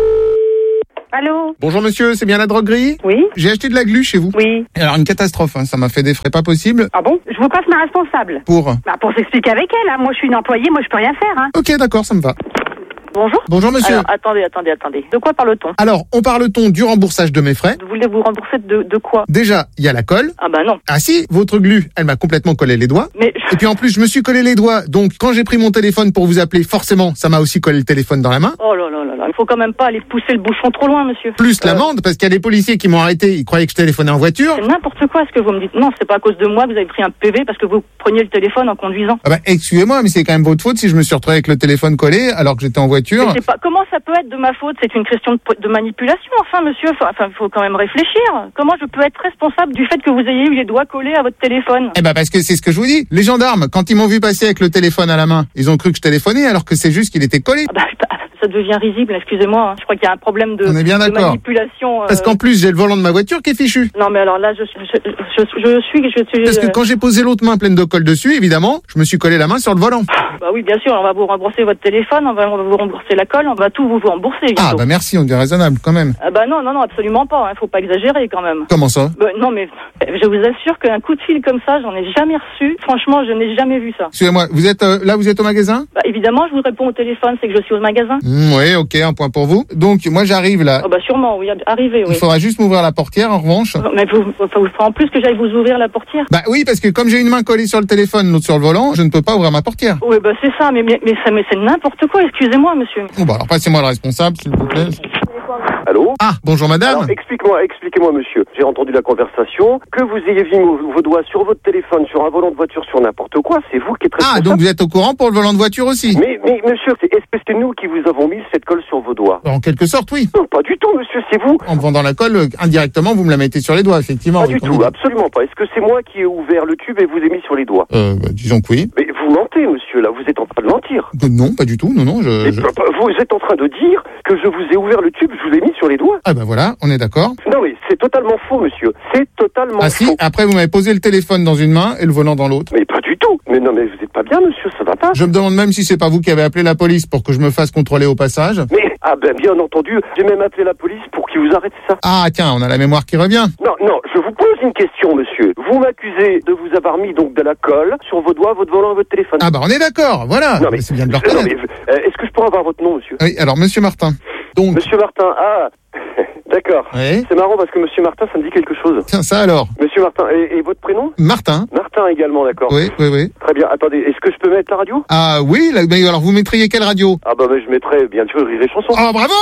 Allô? Bonjour monsieur, c'est bien la droguerie? Oui. J'ai acheté de la glu chez vous. Oui. Alors une catastrophe, hein, ça m'a fait des frais pas possibles. Ah bon? Je vous passe ma responsable. Pour? Bah pour s'expliquer avec elle, hein. Moi je suis une employée, moi je peux rien faire, hein. Ok, d'accord, ça me va. Bonjour. Bonjour monsieur. Alors, attendez, attendez, attendez. De quoi parle-t-on? Alors, on parle-t-on du remboursage de mes frais? Vous voulez vous rembourser de, de quoi? Déjà, il y a la colle. Ah bah non. Ah si, votre glu, elle m'a complètement collé les doigts. Mais... Et puis en plus, je me suis collé les doigts, donc quand j'ai pris mon téléphone pour vous appeler, forcément, ça m'a aussi collé le téléphone dans la main. Oh là là là là, il faut quand même pas aller pousser le bouchon trop loin, monsieur. Plus euh... l'amende, parce qu'il y a des policiers qui m'ont arrêté, ils croyaient que je téléphonais en voiture. C'est n'importe quoi ce que vous me dites. Non, c'est pas à cause de moi que vous avez pris un P V parce que vous preniez le téléphone en conduisant. Ah bah, excusez-moi, mais c'est quand même votre faute si je me suis retrouvé avec le téléphone collé alors que j'étais en voiture. Mais c'est pas... Comment ça peut être de ma faute? C'est une question de, de manipulation, enfin, monsieur. Enfin, faut quand même réfléchir. Comment je peux être responsable du fait que vous ayez eu les doigts collés à votre téléphone? Eh ben, parce que c'est ce que je vous dis. Les gendarmes, quand ils m'ont vu passer avec le téléphone à la main, ils ont cru que je téléphonais alors que c'est juste qu'il était collé. Ah bah, ça devient risible, excusez-moi. Hein. Je crois qu'il y a un problème de, On est bien de d'accord. manipulation. Euh... Parce qu'en plus, j'ai le volant de ma voiture qui est fichu. Non, mais alors là, je, je, je, je, je suis... Je suis Parce que quand j'ai posé l'autre main pleine de colle dessus, évidemment, je me suis collé la main sur le volant. Bah oui, bien sûr, on va vous rembourser votre téléphone, on va, on va vous rembourser la colle, on va tout vous rembourser. Ah bah merci, on est raisonnable quand même. Ah bah non, non, non, absolument pas, hein, faut pas exagérer quand même. Comment ça? Bah, non mais, je vous assure qu'un coup de fil comme ça, j'en ai jamais reçu. Franchement, je n'ai jamais vu ça. Excusez-moi, vous êtes euh, là, vous êtes au magasin? Bah évidemment, je vous réponds au téléphone, c'est que je suis au magasin. Mmh, oui, ok, un point pour vous. Donc moi j'arrive là. Ah bah sûrement, oui, arrivez, oui. Il faudra juste m'ouvrir la portière en revanche. Mais vous, vous, en plus que j'aille vous ouvrir la portière. Bah oui, parce que comme j'ai une main collée sur le téléphone, l'autre sur le volant, je ne peux pas ouvrir ma portière. Oui, bah c'est ça, mais, mais, mais, ça, mais c'est n'importe quoi, excusez-moi, monsieur. Bon bah alors passez-moi le responsable, s'il vous plaît. Allô? Ah, bonjour madame. Alors, explique-moi, expliquez-moi monsieur. J'ai entendu la conversation. Que vous ayez vu vos, vos doigts sur votre téléphone, sur un volant de voiture, sur n'importe quoi, c'est vous qui êtes responsable. Ah, donc vous êtes au courant pour le volant de voiture aussi? Mais, mais monsieur, c'est, est-ce que c'est nous qui vous avons mis cette colle sur vos doigts? En quelque sorte, oui. Non, pas du tout monsieur, c'est vous. En me vendant la colle, euh, indirectement, vous me la mettez sur les doigts, effectivement. Pas du tout, absolument pas. Est-ce que c'est moi qui ai ouvert le tube et vous ai mis sur les doigts? Euh, bah, disons que oui. Mais vous mentez monsieur, là, vous êtes en train de mentir. Euh, non, pas du tout, non, non, je... je... Vous êtes en train de dire que je vous ai ouvert le tube, je vous ai mis sur les doigts? Ah bah voilà, on est d'accord. Non mais c'est totalement faux monsieur, c'est totalement ah, faux. Ah si, après vous m'avez posé le téléphone dans une main et le volant dans l'autre. Mais pas du tout. Mais non mais vous êtes pas bien monsieur, ça va pas. Je me demande même si c'est pas vous qui avez appelé la police pour que je me fasse contrôler au passage. Mais, ah ben bien entendu, j'ai même appelé la police pour qu'ils vous arrêtent ça. Ah tiens, on a la mémoire qui revient. Non, non, je vous pose une question monsieur. Vous m'accusez de vous avoir mis donc de la colle sur vos doigts, votre volant et votre téléphone. Ah bah on est d'accord, voilà. Non mais c'est bien de le reconnaître. Non, mais, euh, est-ce que je pourrais avoir votre nom monsieur? Oui, alors monsieur Martin. Donc... Monsieur Martin, ah... D'accord. Oui. C'est marrant parce que Monsieur Martin, ça me dit quelque chose. Tiens, ça alors. Monsieur Martin, et, et votre prénom? Martin. Martin également, d'accord. Oui, oui, oui. Très bien. Attendez, est-ce que je peux mettre la radio? Ah oui, là, mais alors vous mettriez quelle radio? Ah bah, bah je mettrais bien sûr Rire et Chanson. Oh bravo.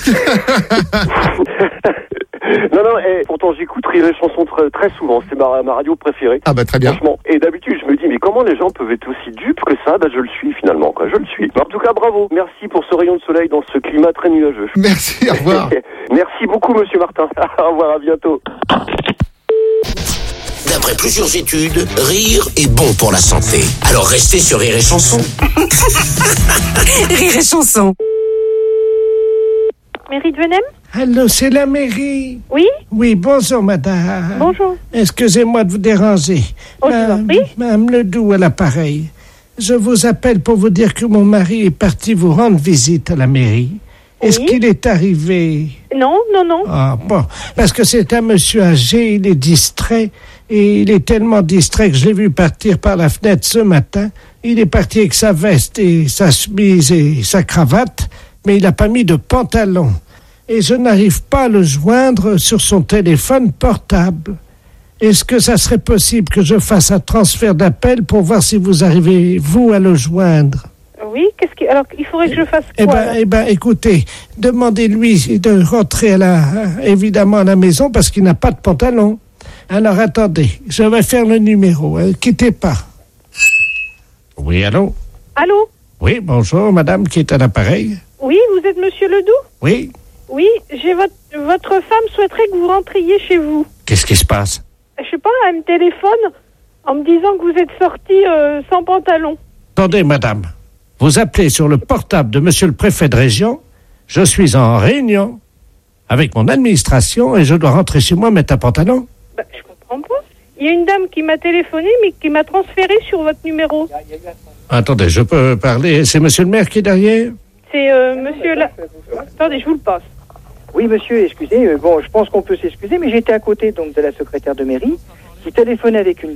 Non, non, et pourtant j'écoute Rire et Chanson très, très souvent, c'est ma, ma radio préférée. Ah bah très bien. Franchement, et d'habitude je me dis, mais comment les gens peuvent être aussi dupes que ça? Bah je le suis finalement, quoi, je le suis. En tout cas, bravo, merci pour ce rayon de soleil dans ce climat très nuageux. Merci, au revoir. Merci beaucoup Monsieur Martin, au revoir, à bientôt. D'après plusieurs études, rire est bon pour la santé. Alors restez sur Rire et Chanson. Rire et Chanson. Mairie de Venem? Allô, c'est la mairie. Oui? Oui, bonjour madame. Bonjour. Excusez-moi de vous déranger. Oh, je vous en prie. Madame Ledoux à l'appareil. Je vous appelle pour vous dire que mon mari est parti vous rendre visite à la mairie. Est-ce Oui. qu'il est arrivé? Non, non, non. Ah bon, parce que c'est un monsieur âgé, il est distrait, et il est tellement distrait que je l'ai vu partir par la fenêtre ce matin. Il est parti avec sa veste et sa chemise et sa cravate, mais il n'a pas mis de pantalon. Et je n'arrive pas à le joindre sur son téléphone portable. Est-ce que ça serait possible que je fasse un transfert d'appel pour voir si vous arrivez, vous, à le joindre? Oui, qu'est-ce qui... Alors, il faudrait que je fasse quoi? Eh ben, eh ben, écoutez, demandez-lui de rentrer à la, évidemment à la maison parce qu'il n'a pas de pantalon. Alors, attendez, je vais faire le numéro. Ne quittez pas. Oui, allô? Allô? Oui, bonjour, madame qui est à l'appareil. Oui, vous êtes monsieur Ledoux? Oui. Oui, j'ai votre... votre femme souhaiterait que vous rentriez chez vous. Qu'est-ce qui se passe? Je sais pas, elle me téléphone en me disant que vous êtes sorti euh, sans pantalon. Attendez, madame. Vous appelez sur le portable de monsieur le préfet de région. Je suis en réunion avec mon administration et je dois rentrer chez moi mettre un pantalon. Bah, je comprends pas. Il y a une dame qui m'a téléphoné, mais qui m'a transféré sur votre numéro. Attendez, je peux parler. C'est monsieur le maire qui est derrière? C'est euh, monsieur la... Attendez, je vous le passe. Oui, monsieur, excusez. euh, Bon, je pense qu'on peut s'excuser, mais j'étais à côté donc de la secrétaire de mairie qui téléphonait avec une